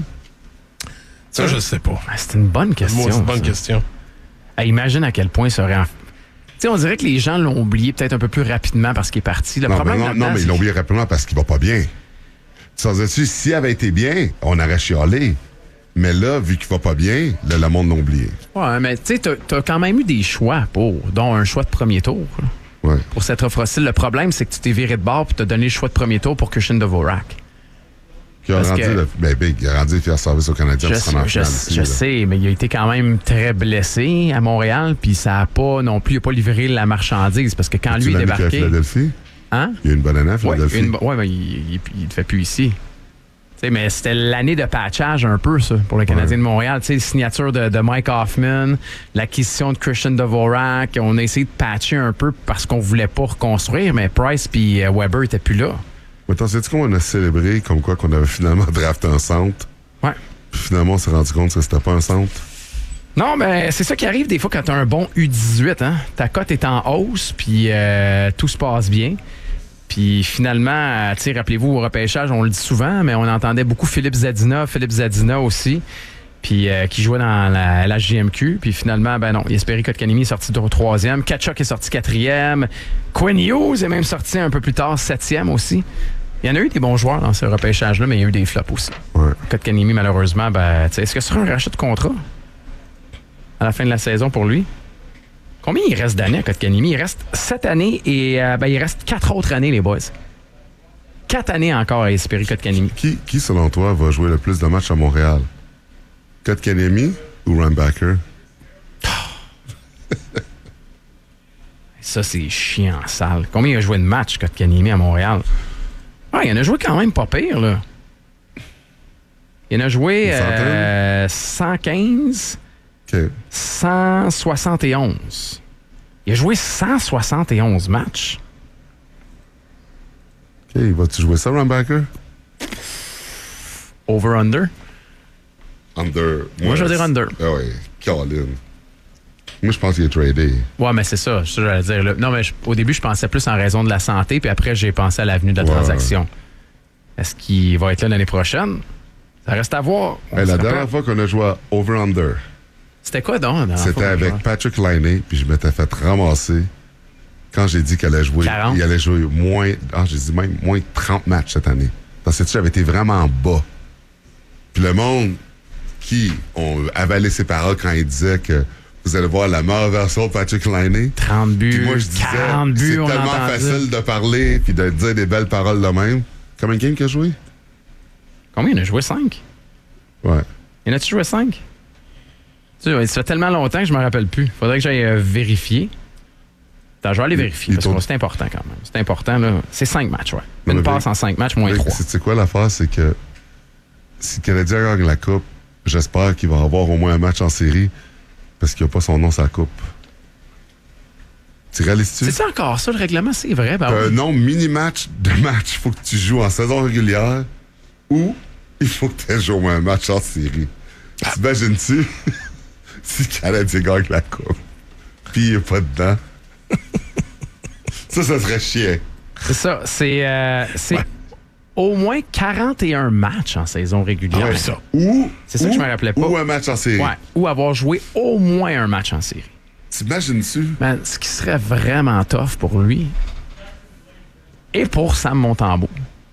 Ça, je sais pas. ah, c'est une bonne question. Moi, c'est une bonne ça. question. Ah, imagine à quel point ça aurait... en- Tu sais, on dirait que les gens l'ont oublié peut-être un peu plus rapidement parce qu'il est parti. Le Non, problème mais non, là-dedans, non, mais c'est ils l'ont oublié rapidement parce qu'il va pas bien. Ça veut dire, s'il avait été bien, on aurait chialé. Mais là, vu qu'il va pas bien, là, le monde l'a oublié. Ouais, mais tu sais, t'as, t'as quand même eu des choix pour, dont un choix de premier tour là, Ouais. pour cette offre hostile. Le problème, c'est que tu t'es viré de bord et t'as donné le choix de premier tour pour Christian Dvorak. Qui a Parce rendu, que- le, ben, ben, il a rendu fier service aux Canadiens Je, pour se rendre en je- finale je ici, là. sais, mais il a été quand même très blessé à Montréal, puis ça a pas non plus, il a pas livré la marchandise parce que quand Tu lui est l'as mis qu'à débarqué. Philadelphie? Hein? Il y a une bonne année à Ouais, Philadelphie. une- ouais, mais il ne fait plus ici. Tu sais, mais c'était l'année de patchage un peu, ça, pour le Canadien Ouais. de Montréal. Tu sais, signature de, de Mike Hoffman, l'acquisition de Christian Dvorak. On a essayé de patcher un peu parce qu'on voulait pas reconstruire, mais Price puis euh, Weber étaient plus là. Mais attends, sais-tu qu'on a célébré comme quoi qu'on avait finalement drafté un centre? Ouais. Puis finalement, on s'est rendu compte que c'était pas un centre. Non, mais c'est ça qui arrive des fois quand tu as un bon U dix-huit. Hein? Ta cote est en hausse, puis euh, tout se passe bien. Puis finalement, tu sais, rappelez-vous, au repêchage, on le dit souvent, mais on entendait beaucoup Philippe Zadina, Philippe Zadina aussi, puis euh, qui jouait dans la, la J M Q. Puis finalement, ben non, Jesperi Kotkaniemi est sorti au troisième, Tkachuk est sorti quatrième, Quinn Hughes est même sorti un peu plus tard, septième aussi. Il y en a eu des bons joueurs dans ce repêchage-là, mais il y a eu des flops aussi. Ouais. Kotkaniemi, malheureusement, ben, tu sais, est-ce que ce sera un rachat de contrat à la fin de la saison pour lui? Combien il reste d'années à Kotkaniemi? Il reste sept années et euh, ben, il reste quatre autres années, les boys. Quatre années encore à Jesperi Kotkaniemi. Qui, qui, selon toi, va jouer le plus de matchs à Montréal? Kotkaniemi ou Rambacker? Ça, c'est chiant, sale. Combien il a joué de matchs, Kotkaniemi, à Montréal? Ah, il en a joué quand même pas pire, là. Il en a joué Une centaine? euh, cent quinze, OK. cent soixante et onze. Il a joué cent soixante et onze matchs. OK, vas-tu jouer ça, Rambacker? Over-under? Under. Moi, je vais dire under. Ah oui, Colin. Moi, je pense qu'il est tradé. Ouais, mais c'est ça, c'est ça que j'allais dire. Là. Non, mais je- au début, je pensais plus en raison de la santé, puis après, j'ai pensé à l'avenue de la Ouais. transaction. Est-ce qu'il va être là l'année prochaine? Ça reste à voir. On Hey, se la rappelle. dernière fois qu'on a joué à Over-Under, C'était quoi donc? la dernière c'était fois qu'on avec jouait? Patrick Laine, puis je m'étais fait ramasser quand j'ai dit qu'il allait jouer. quarante. Il allait jouer moins. Ah, j'ai dit même moins de trente matchs cette année. Parce que tu sais, j'avais été vraiment bas. Puis le monde qui ont avalé ses paroles quand il disait que vous allez voir la meilleure version de Patrick Laine. trente buts, Puis moi, je disais, quarante buts, c'est on tellement entend facile dire. de parler puis de dire des belles paroles de même. Combien de games qu'il a joué? Combien il en a joué? cinq? Ouais. Il en a-tu joué cinq? Tu sais, ça fait tellement longtemps que je me rappelle plus. Faudrait que j'aille euh, vérifier. Attends, je vais aller vérifier, il parce que tourne- c'est important quand même. C'est important, là. C'est cinq matchs, ouais. Non, Une mais passe ben- en cinq matchs, moins Mais trois. c'est- Tu sais quoi, l'affaire, c'est que si le Canadien gagne la Coupe, j'espère qu'il va avoir au moins un match en série parce qu'il n'y a pas son nom sur la Coupe. Tu réalises-tu? C'est ça encore, ça, le règlement? C'est vrai, ben Un oui. nombre mini-match de match, il faut que tu joues en saison régulière ou il faut que tu aies joué au moins un match en série. T'imagines-tu si le Canadien gagne la Coupe puis il n'est pas dedans? Ça, ça serait chiant. C'est ça. C'est. euh, c'est- au moins quarante et un matchs en saison régulière. Ah ouais, ça. Ou, C'est ça ou, que je me rappelais pas. Ou un match en série. Ouais, ou avoir joué au moins un match en série. T'imagines-tu? Man, ce qui serait vraiment tough pour lui et pour Sam Montembeault,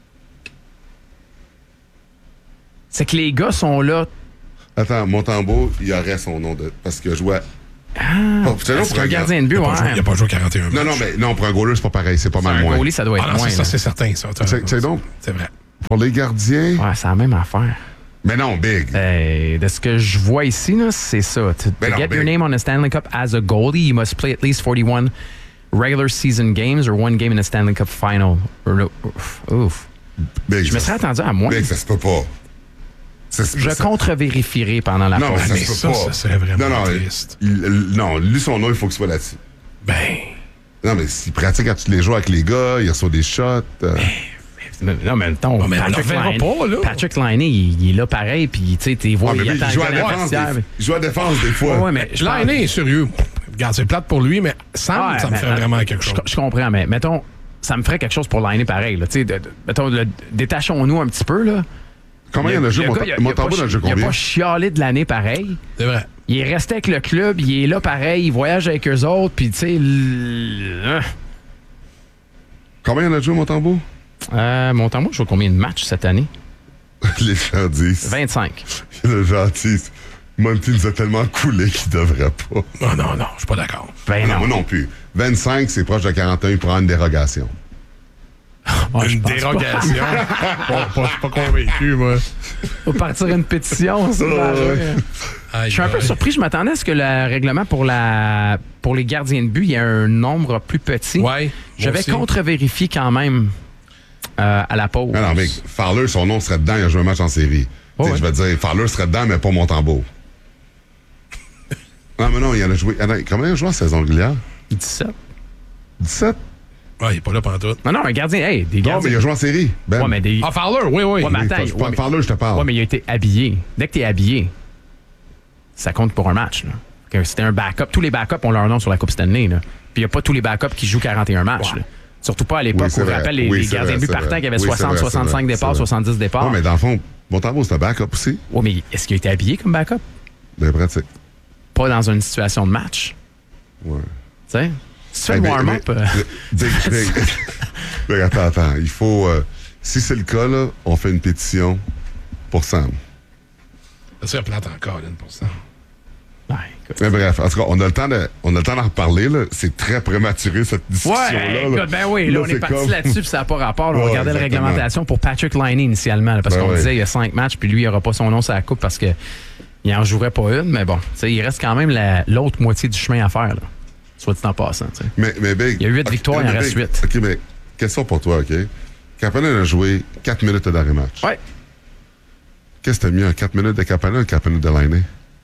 c'est que les gars sont là. Attends, Montembeault, il aurait son nom de. Parce qu'il a joué à. Ah, Oh, c'est c'est un gardien de but, Il n'a pas, joué- ouais. il a pas joué quarante et un Non, non, matchs. mais non, pour un goaler, c'est pas pareil. C'est pas mal Un moins. goalie, ça doit être Ah non, moins. c'est ça, là. c'est certain. Ça. T'as- C'est- c'est donc- C'est vrai. Pour les gardiens. Ouais, c'est la même affaire. Mais non, big. Hey, de ce que je vois ici, là, c'est ça. To, to Ben non, get ben- your name on a Stanley Cup as a goalie, you must play at least forty-one regular season games or one game in a Stanley Cup final. Or no, ouf, ouf. Big, Je me ça- serais attendu à moins. Big, ça se peut pas. Ça se- Je ça- contre-vérifierai pendant la Non, pause. mais ça mais se peut ça, pas. ça serait vraiment non, non, triste. il- il- non, lui, son nom, il faut qu'il soit là-dessus. Ben, Non, mais s'il pratique quand tu les joues avec les gars, il reçoit des shots. euh, Mais- Non, mais attends, mais on Patrick le verra Laine- pas, là. Patrick Laine, il, il est là pareil, puis tu sais, t'es vois, ah, mais il lui, il attend joue à le la gars défense. vestiaire, des- Il joue à la défense des fois. Ouais, ouais, mais je parle- Laine est sérieux. Regarde, c'est plate pour lui, mais Sam, Ouais, ça me mais- ferait vraiment quelque je- chose. Je, comprends, mais mettons, ça me ferait quelque chose pour Laine pareil. Là, tu sais, de- de- mettons, le- détachons-nous un petit peu. Là. Comment il y en a joué? Le gars, il a- il a Montembeault pas dans le jeu chi- Il a combien? pas chialé de l'année pareil. C'est vrai. Il est resté avec le club, il est là pareil, il voyage avec eux autres, puis tu sais. l- Combien il y en a joué, Montembeault? Euh, Montembeault joue combien de matchs cette année? Les gens disent. vingt-cinq. Le gentil. Monty nous a tellement coulé qu'il devrait pas. Non, non, non, je suis pas d'accord. Ben non, non. moi non plus. vingt-cinq, c'est proche de quarante et un, il prend une dérogation. Ouais, je Une pense dérogation. Bon, pas- je suis pas convaincu, moi. Faut partir une pétition, ça. va aller. Je suis un peu surpris. Je m'attendais à ce que le règlement pour la pour les gardiens de but, il y ait un nombre plus petit. Ouais. Je moi vais aussi. contre-vérifier quand même euh, à la pause. Non, non, mais Fowler, son nom serait dedans, il a joué un match en série. Oh, Tu sais, ouais. Je vais dire, Fowler serait dedans, mais pas Montembeault. Non, mais non, il en a joué. Attends, combien il a joué en saison régulière? dix-sept. dix-sept? Ouais, il est pas là pendant tout. Non, non, un gardien. Hey, des Non, mais gardiens. il a joué en série. Ben. Ouais, mais des. Ah, Fowler, oui, oui. Ouais, mais Oui, attends, je ouais, parle mais- Fowler, je te parle. Ouais, mais il a été habillé. Dès que t'es habillé, ça compte pour un match. Là. Que C'était un backup. Tous les backups ont leur nom sur la Coupe Stanley. Là. Puis il n'y a pas tous les backups qui jouent quarante et un matchs. Ouais. là. Surtout pas à l'époque Oui, c'est où, je vrai. rappelle, les, Oui, les c'est gardiens de vrai, but c'est partants vrai. qui avaient Oui, c'est soixante, vrai, c'est soixante-cinq vrai, départs, c'est vrai. soixante-dix départs. Non, mais dans le fond, Montembeault, c'est un backup aussi. Ouais, mais est-ce qu'il a été habillé comme backup? Ben, pratique. Pas dans une situation de match. Ouais. Tu sais? Si tu fais Eh le ben, warm-up. ben, euh, Big, big. Big, attends, attends. Il faut. euh, si c'est le cas, là, on fait une pétition pour Sam. Ça serait plate encore, Lynn, pour ça. ouais, écoute. Mais bref, en tout cas, on a le temps de, on a le temps d'en reparler, là. C'est très prématuré, cette discussion-là. Ouais, là. écoute, ben oui, là, on est, c'est parti comme- là-dessus, puis ça n'a pas rapport. Là, on Ouais, regardait la exactement. réglementation pour Patrick Laine initialement, là, parce Ben qu'on ouais. disait il y a cinq matchs, puis lui, il n'aura pas son nom sur la coupe parce que il n'en jouerait pas une, mais bon, tu sais, il reste quand même la- l'autre moitié du chemin à faire, là. Soit dit en passant, tu sais. Mais, mais Big. Il y a huit ok, victoires, il en mais reste Big, huit. OK, mais question pour toi, OK? Kapanen a joué quatre minutes d'arrêt match. Ouais. Qu'est-ce que t'as mis, un quatre minutes de Kapanen ou un quatre minutes de Laine?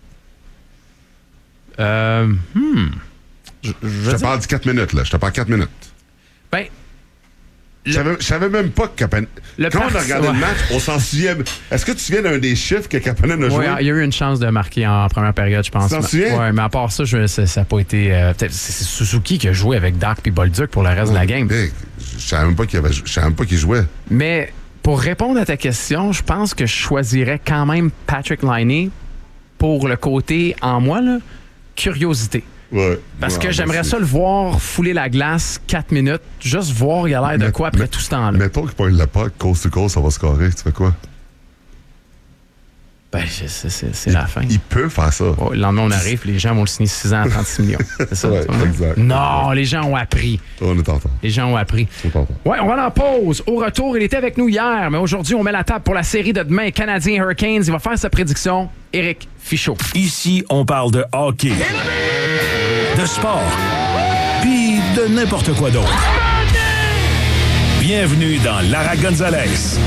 Euh, hmm. Je, je Je veux te dire- parle du quatre minutes, là. Je te parle quatre minutes. ben, Je savais, je savais même pas que Kapanen. Le Quand on a parti- regardé ouais. le match, on s'en souvient. Est-ce que tu te souviens d'un des chiffres que Kapanen a joué? ouais, il y a eu une chance de marquer en première période, je pense. Tu t'en souviens? Ouais, mais à part ça, je, ça n'a pas été. euh, peut-être c'est c'est Suzuki qui a joué avec Dak puis Bolduc pour le reste de la game. Big, je savais même pas qu'il avait- je savais même pas qu'il jouait. Mais pour répondre à ta question, je pense que je choisirais quand même Patrick Laine pour le côté, en moi, là, curiosité. Ouais. Parce Ouais, que moi j'aimerais aussi. ça le voir fouler la glace quatre minutes, juste voir il a l'air de Mais- quoi après mais- tout ce temps-là. Mettons qu'il pogne le pas, cause to cause, ça va scorer. Tu fais quoi? Ben, c'est- c'est c'est- c'est la fin. Il peut faire ça. Oh, le lendemain, on arrive, les gens vont le signer six ans à trente-six millions. C'est ça? Ouais, tu vois? exact. Non, les gens ont appris. On est en temps. Les gens ont appris. On est en temps. Ouais, on va en pause. Au retour, il était avec nous hier, mais aujourd'hui, on met la table pour la série de demain, Canadiens Hurricanes. Il va faire sa prédiction, Éric Fichaud. Ici, on parle de hockey, de sport, puis de n'importe quoi d'autre. Bienvenue dans Lara Gonzalez.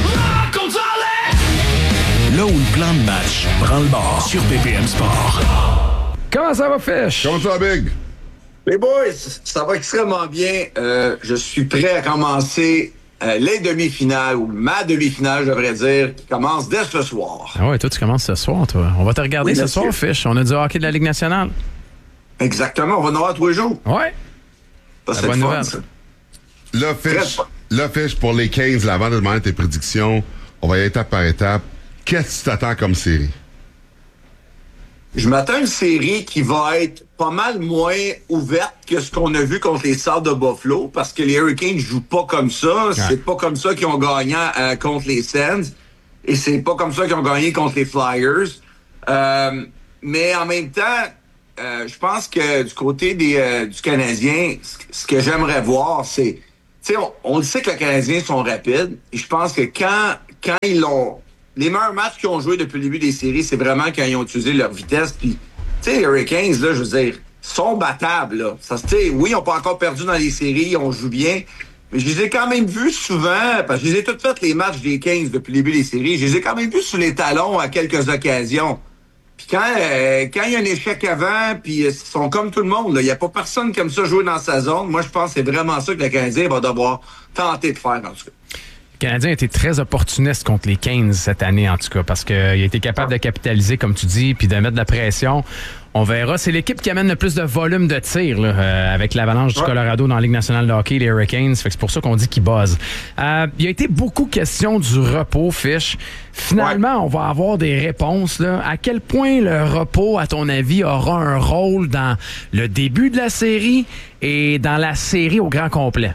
Là où le plan de match prend le bord sur B P M Sport. Comment ça va, Fish? Comment ça, Big? Les boys, ça va extrêmement bien. Euh, je suis prêt à commencer euh, les demi-finales, ou ma demi-finale, je devrais dire, qui commence dès ce soir. Ah ouais, toi, tu commences ce soir, toi. On va te regarder Oui, ce monsieur. soir, Fish. On a du hockey de la Ligue nationale. Exactement, on va en avoir tous les jours. Ouais. Ça, La c'est bonne le fun, nouvelle. ça. Là, Très Fish, fun. Là, Fish, pour les quinze, là, avant de demander tes prédictions, on va y aller étape par étape. Qu'est-ce que tu t'attends comme série? Je m'attends à une série qui va être pas mal moins ouverte que ce qu'on a vu contre les Sabres de Buffalo, parce que les Hurricanes jouent pas comme ça. Ouais. C'est pas comme ça qu'ils ont gagné euh, contre les Sens, et c'est pas comme ça qu'ils ont gagné contre les Flyers. Euh, mais en même temps, euh, je pense que du côté des euh, du Canadien, ce que j'aimerais voir, c'est, tu sais, on, on le sait que les Canadiens sont rapides, et je pense que quand quand ils l'ont les meilleurs matchs qu'ils ont joués depuis le début des séries, c'est vraiment quand ils ont utilisé leur vitesse. Puis, tu sais, les Hurricanes, là, je veux dire, sont battables, là. Ça, oui, ils n'ont pas encore perdu dans les séries, on joue bien. Mais je les ai quand même vus souvent, parce que je les ai toutes faites, les matchs des quinze depuis le début des séries. Je les ai quand même vus sous les talons à quelques occasions. Puis quand euh, quand il y a un échec avant, puis ils sont comme tout le monde, il n'y a pas personne comme ça jouer dans sa zone. Moi, je pense que c'est vraiment ça que le Canadien va devoir tenter de faire, en tout cas. Le Canadien a été très opportuniste contre les quinze cette année, en tout cas, parce qu'il a été capable de capitaliser, comme tu dis, puis de mettre de la pression. On verra. C'est l'équipe qui amène le plus de volume de tir, là, euh, avec l'Avalanche du Colorado dans la Ligue nationale de hockey, les Hurricanes. Fait que c'est pour ça qu'on dit qu'ils buzzent. Euh, il a été beaucoup question du repos, Fish. Finalement, ouais. on va avoir des réponses. Là. À quel point le repos, à ton avis, aura un rôle dans le début de la série et dans la série au grand complet?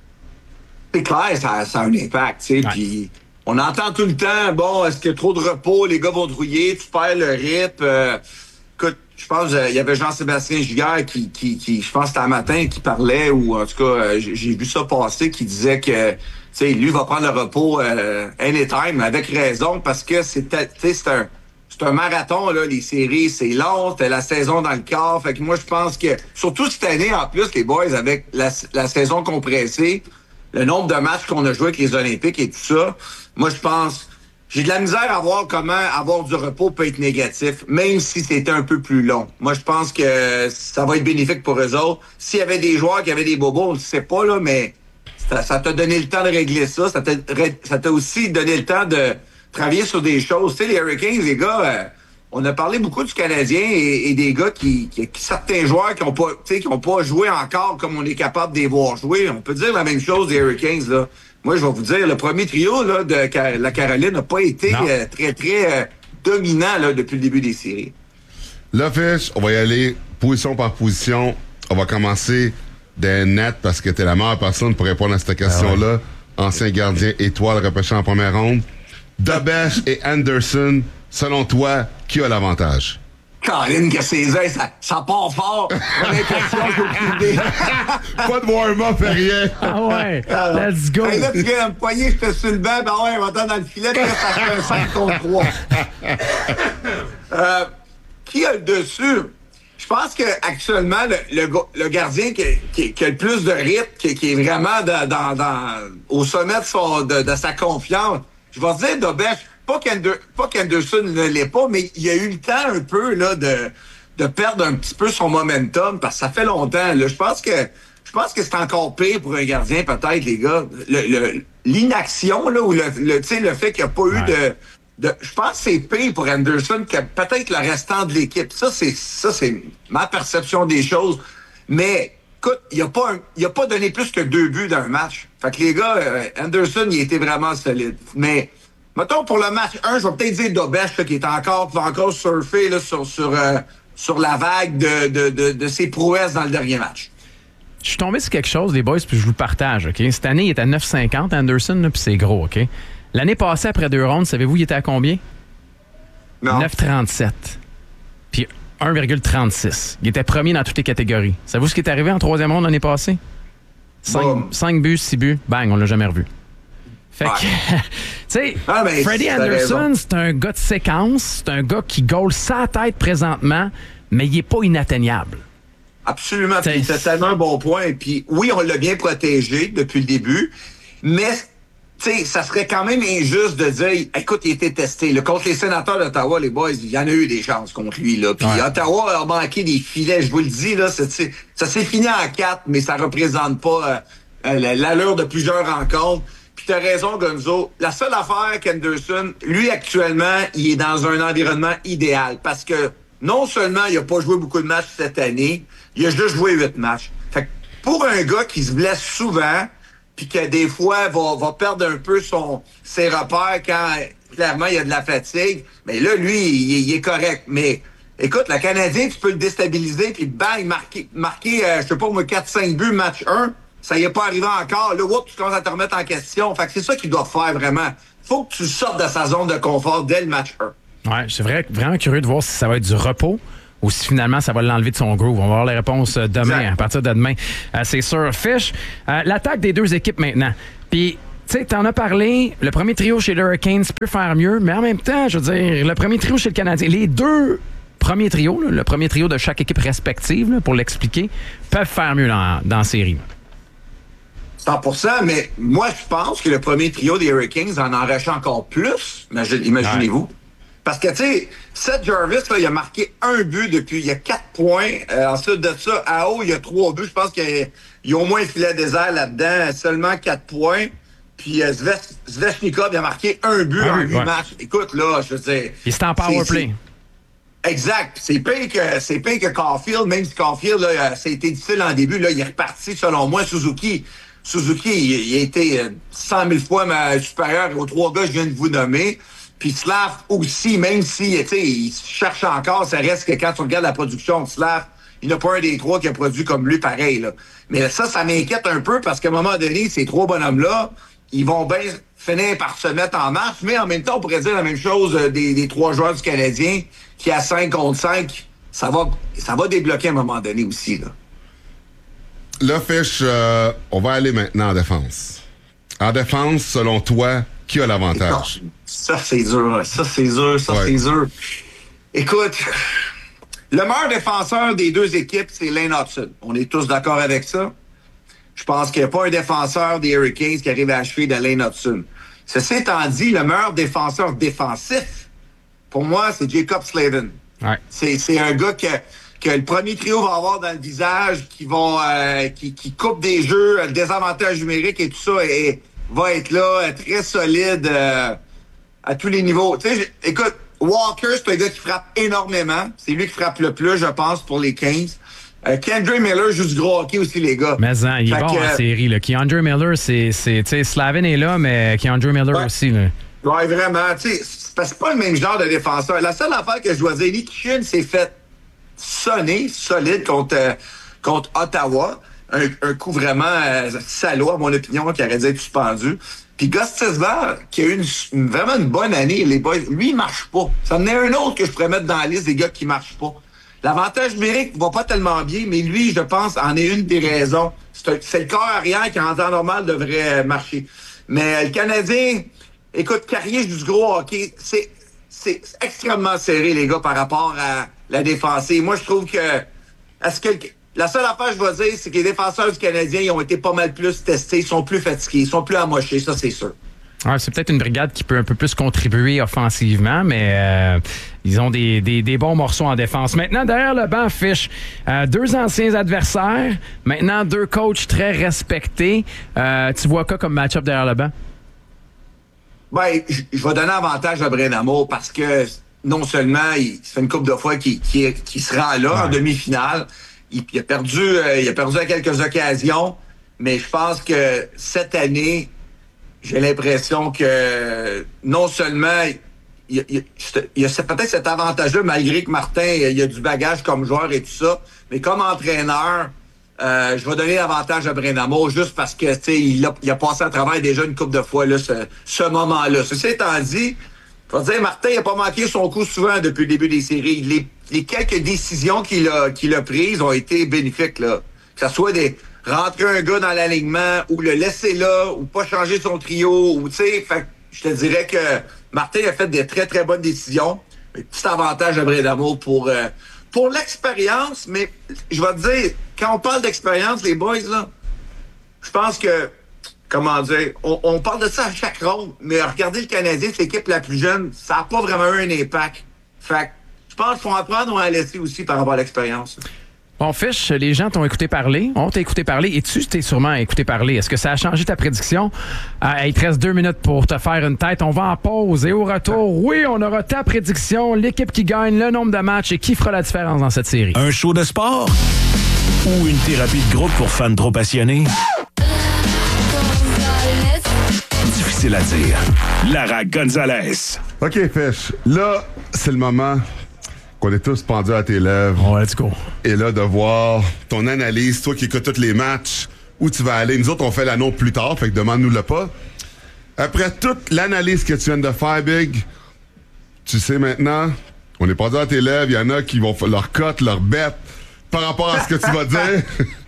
C'est clair, ça, ça a un impact, tu sais, ouais. Puis on entend tout le temps, bon, est-ce qu'il y a trop de repos, les gars vont drouiller, tu perds le rythme. Euh, écoute, je pense, il euh, y avait Jean-Sébastien Giguère qui, qui, qui, je pense c'était un matin, qui parlait, ou en tout cas, euh, j'ai vu ça passer, qui disait que, tu sais, lui va prendre le repos euh, anytime, avec raison, parce que c'est, tu sais, c'est un, c'est un marathon, là, les séries, c'est long, t'as la saison dans le quart, fait que moi, je pense que, surtout cette année, en plus, les boys, avec la, la saison compressée, le nombre de matchs qu'on a joué avec les Olympiques et tout ça, moi, je pense, j'ai de la misère à voir comment avoir du repos peut être négatif, même si c'était un peu plus long. Moi, je pense que ça va être bénéfique pour eux autres. S'il y avait des joueurs qui avaient des bobos, on ne sait pas, là, mais ça, ça t'a donné le temps de régler ça. Ça t'a, ça t'a aussi donné le temps de travailler sur des choses. Tu sais, les Hurricanes, les gars, euh, on a parlé beaucoup du Canadien et, et des gars qui, qui, qui certains joueurs qui ont pas, tu sais, qui ont pas joué encore comme on est capable de les voir jouer. On peut dire la même chose des Hurricanes, là. Moi, je vais vous dire, le premier trio, là, de Car- la Caroline n'a pas été euh, très, très euh, dominant, là, depuis le début des séries. Là, Fish, on va y aller position par position. On va commencer des nets parce que t'es la meilleure personne pour répondre à cette question-là. Ah ouais. Ancien gardien étoile repêché en première ronde. Dobesch et Anderson, selon toi, qui a l'avantage? Caroline, que ses ailes, ça, ça part fort. On a l'impression j'ai aucune idée. Pas de warm-up et rien. Ah ouais, alors, let's go. Hey, là, tu viens de me poigner, j'étais sur le banc, ben ouais, on va dans le filet, puis là, ça fait un cinq contre trois. euh, qui a le dessus? Je pense qu'actuellement, le, le, le gardien qui, qui, qui a le plus de rythme, qui, qui est vraiment dans, dans, dans, au sommet de, son, de, de sa confiance, je vais dire Dobesch. Pas, qu'Ander, pas qu'Anderson ne l'est pas, mais il a eu le temps un peu là, de, de perdre un petit peu son momentum, parce que ça fait longtemps. Là. Je pense que je pense que c'est encore pire pour un gardien, peut-être, les gars. Le, le, l'inaction, là, ou le, le, le fait qu'il n'y a pas ouais. eu de, de. Je pense que c'est pire pour Anderson que peut-être le restant de l'équipe. Ça, c'est ça, c'est ma perception des choses. Mais écoute, il n'a pas, pas donné plus que deux buts dans un match. Fait que les gars, euh, Anderson, il était vraiment solide. Mais mettons, pour le match un, je vais peut-être dire Dobesch, là, qui est encore, qui va encore surfer là, sur, sur, euh, sur la vague de, de, de, de ses prouesses dans le dernier match. Je suis tombé sur quelque chose, les boys, puis je vous le partage, OK? Cette année, il est à neuf cinquante, Anderson, puis c'est gros, OK? L'année passée, après deux rondes, savez-vous, il était à combien? Non. neuf trente-sept. Puis un virgule trente-six. Il était premier dans toutes les catégories. Savez-vous ce qui est arrivé en troisième ronde l'année passée? cinq buts, six buts. Bang, on l'a jamais revu. Fait que, tu sais, ah, Freddie Anderson, c'est un gars de séquence, c'est un gars qui goal sa tête présentement, mais il est pas inatteignable. Absolument, puis c'est tellement un bon point. Puis oui, on l'a bien protégé depuis le début, mais tu sais, ça serait quand même injuste de dire, écoute, il était testé. Là, contre les sénateurs d'Ottawa, les boys, il y en a eu des chances contre lui. Là. Puis ouais. Ottawa a manqué des filets, je vous le dis, là, c'est, ça s'est fini en quatre, mais ça représente pas euh, l'allure de plusieurs rencontres. Puis t'as raison, Gonzo. La seule affaire qu'Anderson, lui, actuellement, il est dans un environnement idéal. Parce que non seulement il a pas joué beaucoup de matchs cette année, il a juste joué huit matchs. Fait que pour un gars qui se blesse souvent, puis que des fois, va, va perdre un peu son ses repères quand, clairement, il y a de la fatigue. Mais là, lui, il, il est correct. Mais, écoute, le Canadien, tu peux le déstabiliser, puis bang, marquer, marquer euh, je sais pas moi, quatre cinq buts, match un. Ça y est pas arrivé encore. Là, whoop, tu commences à te remettre en question. Fait que c'est ça qu'il doit faire, vraiment. Faut que tu sortes de sa zone de confort dès le match un. Ouais, je suis vrai, vraiment curieux de voir si ça va être du repos ou si finalement ça va l'enlever de son groove. On va avoir les réponses demain, exact. À partir de demain. Euh, c'est sûr. Fish, euh, l'attaque des deux équipes maintenant. Puis, tu sais, t'en as parlé, le premier trio chez les Hurricanes peut faire mieux, mais en même temps, je veux dire, le premier trio chez le Canadien, les deux premiers trios, là, le premier trio de chaque équipe respective, là, pour l'expliquer, peuvent faire mieux dans, dans la série. cent pour cent, mais moi, je pense que le premier trio des Hurricanes en enrachait encore plus, imaginez-vous. Ouais. Parce que, tu sais, Seth Jarvis, là, il a marqué un but depuis, il y a quatre points. Euh, ensuite de ça, à haut, il y a trois buts. Je pense qu'il y a au moins un filet désert là-dedans, seulement quatre points. Puis euh, Svechnikov, il a marqué un but ah, en huit ouais. matchs. Écoute, là, je veux dire... Il est en power play. Exact. C'est pire que, c'est pire que Caulfield, même si Caulfield, là, ça a été difficile en début. Là, il est reparti, selon moi, Suzuki. Suzuki, il, il a été cent mille fois supérieur aux trois gars que je viens de vous nommer. Puis Slav aussi, même si, tu sais, il cherche encore, ça reste que quand tu regardes la production de Slav, il n'y en a pas un des trois qui a produit comme lui pareil, là. Mais ça, ça m'inquiète un peu parce qu'à un moment donné, ces trois bonhommes-là, ils vont bien finir par se mettre en marche, mais en même temps, on pourrait dire la même chose des, des trois joueurs du Canadien qui, à cinq contre cinq, ça va, ça va débloquer à un moment donné aussi, là. Là, Fish, euh, on va aller maintenant en défense. En défense, selon toi, qui a l'avantage? Ça, c'est dur. Ça, c'est dur. Ça, ouais. c'est dur. Écoute, le meilleur défenseur des deux équipes, c'est Lane Hudson. On est tous d'accord avec ça. Je pense qu'il n'y a pas un défenseur des Hurricanes qui arrive à achever de Lane Hudson. Ceci étant dit, le meilleur défenseur défensif, pour moi, c'est Jacob Slavin. Ouais. C'est, c'est un gars que, que le premier trio va avoir dans le visage, qui vont euh, qui, qui coupe des jeux, le désavantage numérique et tout ça, et va être là, très solide euh, à tous les niveaux. Tu sais, écoute, Walker, c'est un gars qui frappe énormément. C'est lui qui frappe le plus, je pense, pour les quinze. Euh, K'Andre Miller joue du gros hockey aussi, les gars. Mais hein, il est fait bon que, en série. Là. K'Andre Miller, c'est... c'est tu sais, Slavin est là, mais K'Andre Miller ouais. aussi. Là. Ouais, vraiment. Tu sais, c'est pas le même genre de défenseur. La seule affaire que je dois dire, Nick Chin s'est fait sonner solide contre, euh, contre Ottawa. Un, un coup vraiment euh, salaud, à mon opinion, qui aurait dû être suspendu. Puis Gostisbehere, qui a eu une, une, vraiment une bonne année, les boys, lui, il marche pas. Ça en est un autre que je pourrais mettre dans la liste des gars qui marchent pas. L'avantage numérique va pas tellement bien, mais lui, je pense, en est une des raisons. C'est, un, c'est le corps arrière qui, en temps normal, devrait marcher. Mais euh, le Canadien, écoute, Carrier joue du gros hockey. C'est, c'est extrêmement serré, les gars, par rapport à la défensive. Moi, je trouve que... Est-ce que... La seule affaire, je vais dire, c'est que les défenseurs du Canadien, ils ont été pas mal plus testés, ils sont plus fatigués, ils sont plus amochés, ça, c'est sûr. Ouais, c'est peut-être une brigade qui peut un peu plus contribuer offensivement, mais euh, ils ont des, des, des bons morceaux en défense. Maintenant, derrière le banc, Fish, euh, deux anciens adversaires, maintenant deux coachs très respectés. Euh, tu vois quoi comme match-up derrière le banc? Ben, je, je vais donner avantage à Brenamo parce que non seulement il ça fait une couple de fois qu'il, qu'il, qu'il se rend là, ouais. en demi-finale, il, il a perdu euh, il a perdu à quelques occasions, mais je pense que cette année, j'ai l'impression que non seulement il y a, il y a peut-être cet avantage-là, malgré que Martin il y a du bagage comme joueur et tout ça, mais comme entraîneur, euh, je vais donner l'avantage à Brenamo juste parce que tu sais il a, il a passé à travers déjà une couple de fois là, ce, ce moment-là. Ceci étant dit, je vais dire, Martin n'a pas manqué son coup souvent depuis le début des séries. Les, les quelques décisions qu'il a, qu'il a prises ont été bénéfiques, là. Que ce soit des rentrer un gars dans l'alignement ou le laisser là ou pas changer son trio ou tu sais, fait je te dirais que Martin a fait des très très bonnes décisions. Un petit avantage à Brenamo pour euh, pour l'expérience, mais je vais te dire, quand on parle d'expérience, les boys là, je pense que comment dire, on, on parle de ça à chaque ronde, mais regardez le Canadien, c'est l'équipe la plus jeune, ça n'a pas vraiment eu un impact. Fait que je pense qu'il faut apprendre ou à laisser aussi par rapport à l'expérience. Bon, Fish, les gens t'ont écouté parler, on t'a écouté parler, et tu t'es sûrement écouté parler. Est-ce que ça a changé ta prédiction? Euh, il te reste deux minutes pour te faire une tête. On va en pause et au retour, oui, on aura ta prédiction, l'équipe qui gagne, le nombre de matchs et qui fera la différence dans cette série. Un show de sport ou une thérapie de groupe pour fans trop passionnés? facile à dire. Lara Gonzalez. OK, Fish. Là, c'est le moment qu'on est tous pendus à tes lèvres. Oh, let's go. Et là, de voir ton analyse, toi qui écoutes tous les matchs, où tu vas aller. Nous autres, on fait l'annonce plus tard, fait que demande-nous-le pas. Après toute l'analyse que tu viens de faire, Big, tu sais maintenant, on est pendu à tes lèvres, il y en a qui vont faire leur cote, leur bête, par rapport à ce que tu vas dire.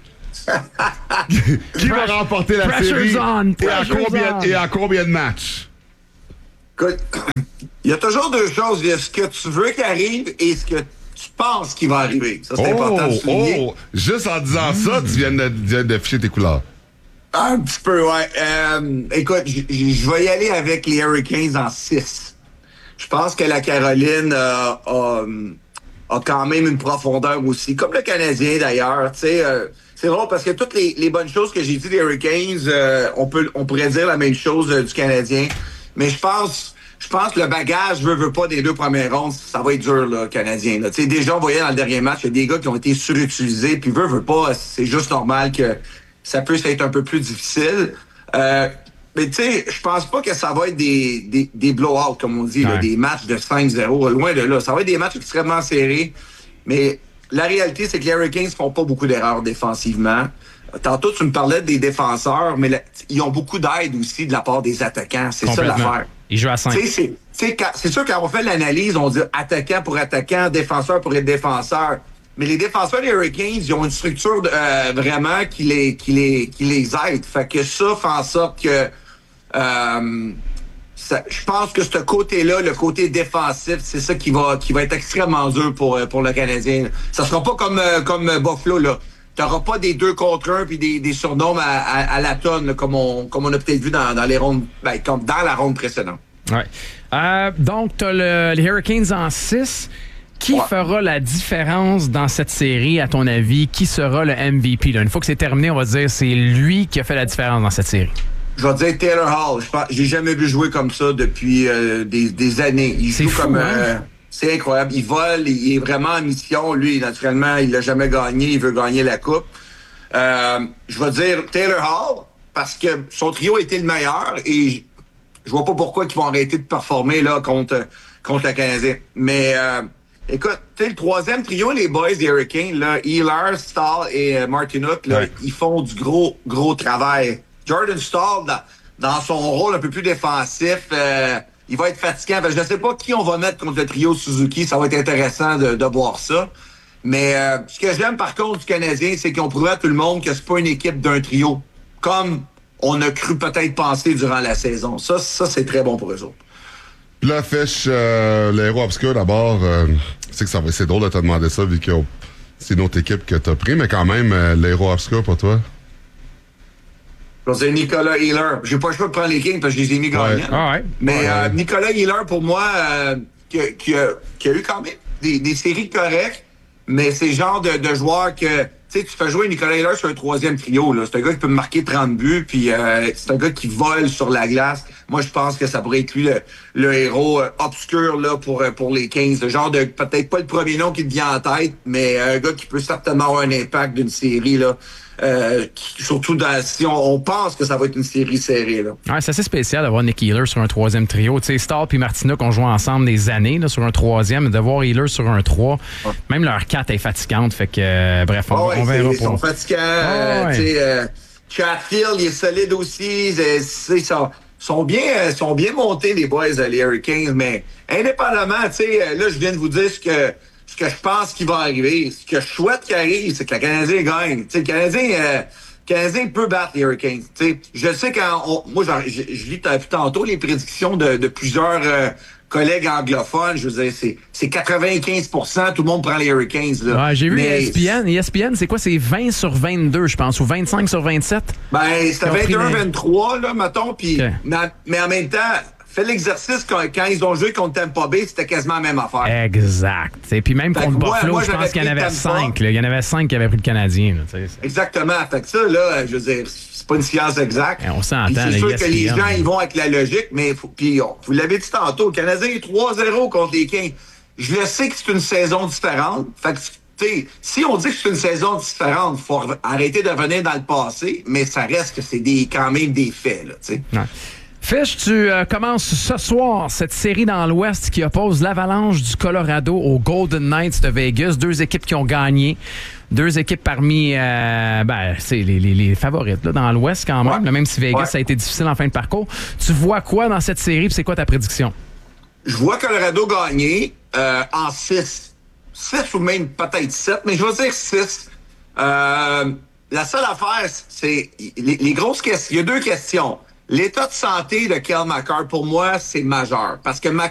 Qui va remporter la série on, et, à combien, on. et à combien de matchs? Écoute, il y a toujours deux choses. Il y a ce que tu veux qu'il arrive et ce que tu penses qu'il va arriver. Ça, c'est oh, important de souligner. Oh, juste en disant mmh. ça, tu viens de, de, d'afficher tes couleurs. Un petit peu, ouais. Euh, écoute, je vais y aller avec les Hurricanes en six. Je pense que la Caroline euh, a, a quand même une profondeur aussi, comme le Canadien d'ailleurs. Tu sais, euh, c'est drôle parce que toutes les, les bonnes choses que j'ai dit des Hurricanes, euh, on peut, on pourrait dire la même chose euh, du Canadien. Mais je pense, je pense que le bagage veut, veut pas des deux premières rondes, ça va être dur, là, le Canadien. Là. Tu sais, déjà, on voyait dans le dernier match, il y a des gars qui ont été surutilisés, puis veut, veut pas, c'est juste normal que ça puisse être un peu plus difficile. Euh, mais tu sais, je pense pas que ça va être des, des, des blow-outs, comme on dit, ouais. là, des matchs de cinq zéro, loin de là. Ça va être des matchs extrêmement serrés, mais la réalité, c'est que les Hurricanes font pas beaucoup d'erreurs défensivement. Tantôt, tu me parlais des défenseurs, mais là, ils ont beaucoup d'aide aussi de la part des attaquants. C'est ça l'affaire. Ils jouent à cinq. C'est, c'est, c'est sûr, quand on fait l'analyse, on dit attaquant pour attaquant, défenseur pour être défenseur. Mais les défenseurs des Hurricanes, ils ont une structure euh, vraiment qui les, qui, les, qui les aide. Fait que ça fait en sorte que euh, ça, je pense que ce côté-là, le côté défensif, c'est ça qui va, qui va être extrêmement dur pour, pour le Canadien. Ça sera pas comme, comme Buffalo, là. T'auras pas des deux contre un puis des, des surnoms à, à, à la tonne, là, comme on, comme on a peut-être vu dans, dans les rondes, ben, comme dans la ronde précédente. Ouais. Euh, donc, t'as le, les Hurricanes en six. Qui ouais. fera la différence dans cette série, à ton avis? Qui sera le M V P? Là? Une fois que c'est terminé, on va dire c'est lui qui a fait la différence dans cette série. Je vais dire Taylor Hall. Je pense, j'ai jamais vu jouer comme ça depuis euh, des, des années. Il c'est joue fou, comme... hein? Euh, c'est incroyable. Il vole, il est vraiment en mission. Lui, naturellement, il l'a jamais gagné. Il veut gagner la coupe. Euh, je vais dire Taylor Hall parce que son trio a été le meilleur et je vois pas pourquoi ils vont arrêter de performer là contre, contre le Canadien. Mais... Euh, écoute, tu sais, le troisième trio, les boys des Hurricanes, là, Ehlers, Stahl et euh, Martinook, là, ouais. ils font du gros, gros travail. Jordan Stahl, dans, dans son rôle un peu plus défensif, euh, il va être fatigant. Je ne sais pas qui on va mettre contre le trio Suzuki. Ça va être intéressant de, de voir ça. Mais euh, ce que j'aime, par contre, du Canadien, c'est qu'ils ont prouvé à tout le monde que c'est pas une équipe d'un trio. Comme on a cru peut-être penser durant la saison. Ça, ça c'est très bon pour eux autres. Puis là, Fish, euh, le héros obscur, d'abord, euh, je sais que ça va, c'est drôle de te demander ça, vu que c'est une autre équipe que t'as pris, mais quand même, euh, le héros obscur pour toi? Je vais dire Nicolas Ehlers. J'ai pas le choix de prendre les Kings parce que je les ai mis gagnants. Ouais. Ah ouais. Mais ouais. Euh, Nicolas Ehlers, pour moi, euh, qui, qui, a, qui a eu quand même des, des séries correctes, mais c'est le genre de, de joueur que... Tu sais, tu fais jouer Nicolas Ehlers sur un troisième trio, là. C'est un gars qui peut marquer trente buts, puis euh, c'est un gars qui vole sur la glace. Moi, je pense que ça pourrait être lui le, le héros euh, obscur là pour pour les Kings. Le genre de, peut-être pas le premier nom qui te vient en tête, mais un gars qui peut certainement avoir un impact d'une série, là. Euh, qui, surtout dans, si on, on pense que ça va être une série serrée. Là. Ouais, c'est assez spécial d'avoir Nick Ehlers sur un troisième trio. Tu sais, Stahl et Martinook ont joué ensemble des années là, sur un troisième, de voir Ehlers sur un trois, ouais. Même leur quatre est fatigante. Fait que, euh, bref, on, oh, ouais, on verra Ils sont fatigants. Oh, ouais. Tu sais, euh, Chatfield, il est solide aussi. Ils sont, sont, bien, sont bien montés, les boys, les Hurricanes. Mais indépendamment, tu sais, là, je viens de vous dire ce que ce que je pense qui va arriver. Ce que je souhaite qu'il arrive, c'est que le Canadien gagne. T'sais, le Canadien, euh, le Canadien peut battre les Hurricanes. T'sais, je sais quand on, moi, je, je lis tantôt les prédictions de, de plusieurs euh, collègues anglophones. Je veux dire, c'est, c'est quatre-vingt-quinze pour cent, tout le monde prend les Hurricanes. Là. Ouais, j'ai vu mais... E S P N. E S P N, c'est quoi? C'est vingt sur vingt-deux, je pense, ou vingt-cinq sur vingt-sept? Ben, c'était vingt et un vingt-trois, là, mettons. Pis, okay. mais, mais en même temps, fais l'exercice quand, quand ils ont joué contre Tampa Bay, c'était quasiment la même affaire. Exact. Et puis même contre moi, Buffalo, moi, je pense qu'il y en avait cinq. Là. Il y en avait cinq qui avaient pris le Canadien. Là, exactement. Fait que ça, là, je veux dire, c'est pas une science exacte. Et on s'entend. C'est sûr que les gens, ils vont avec la logique, mais faut, puis on, vous l'avez dit tantôt, le Canadien est trois zéro contre les Kings. Je le sais que c'est une saison différente. Fait que, t'sais, si on dit que c'est une saison différente, il faut arrêter de revenir dans le passé, mais ça reste que c'est des, quand même des faits. Là, t'sais. Ouais. Fish, tu euh, commences ce soir cette série dans l'Ouest qui oppose l'Avalanche du Colorado aux Golden Knights de Vegas. Deux équipes qui ont gagné. Deux équipes parmi euh, ben, c'est les, les, les favorites là, dans l'Ouest quand même, ouais. Même si Vegas, ouais. Ça a été difficile en fin de parcours. Tu vois quoi dans cette série et c'est quoi ta prédiction? Je vois Colorado gagner euh, en six. six ou même peut-être sept, mais je vais dire six. Euh, la seule affaire, c'est les, les grosses questions. Il y a deux questions. L'état de santé de Cale Makar, pour moi, c'est majeur. Parce que Makar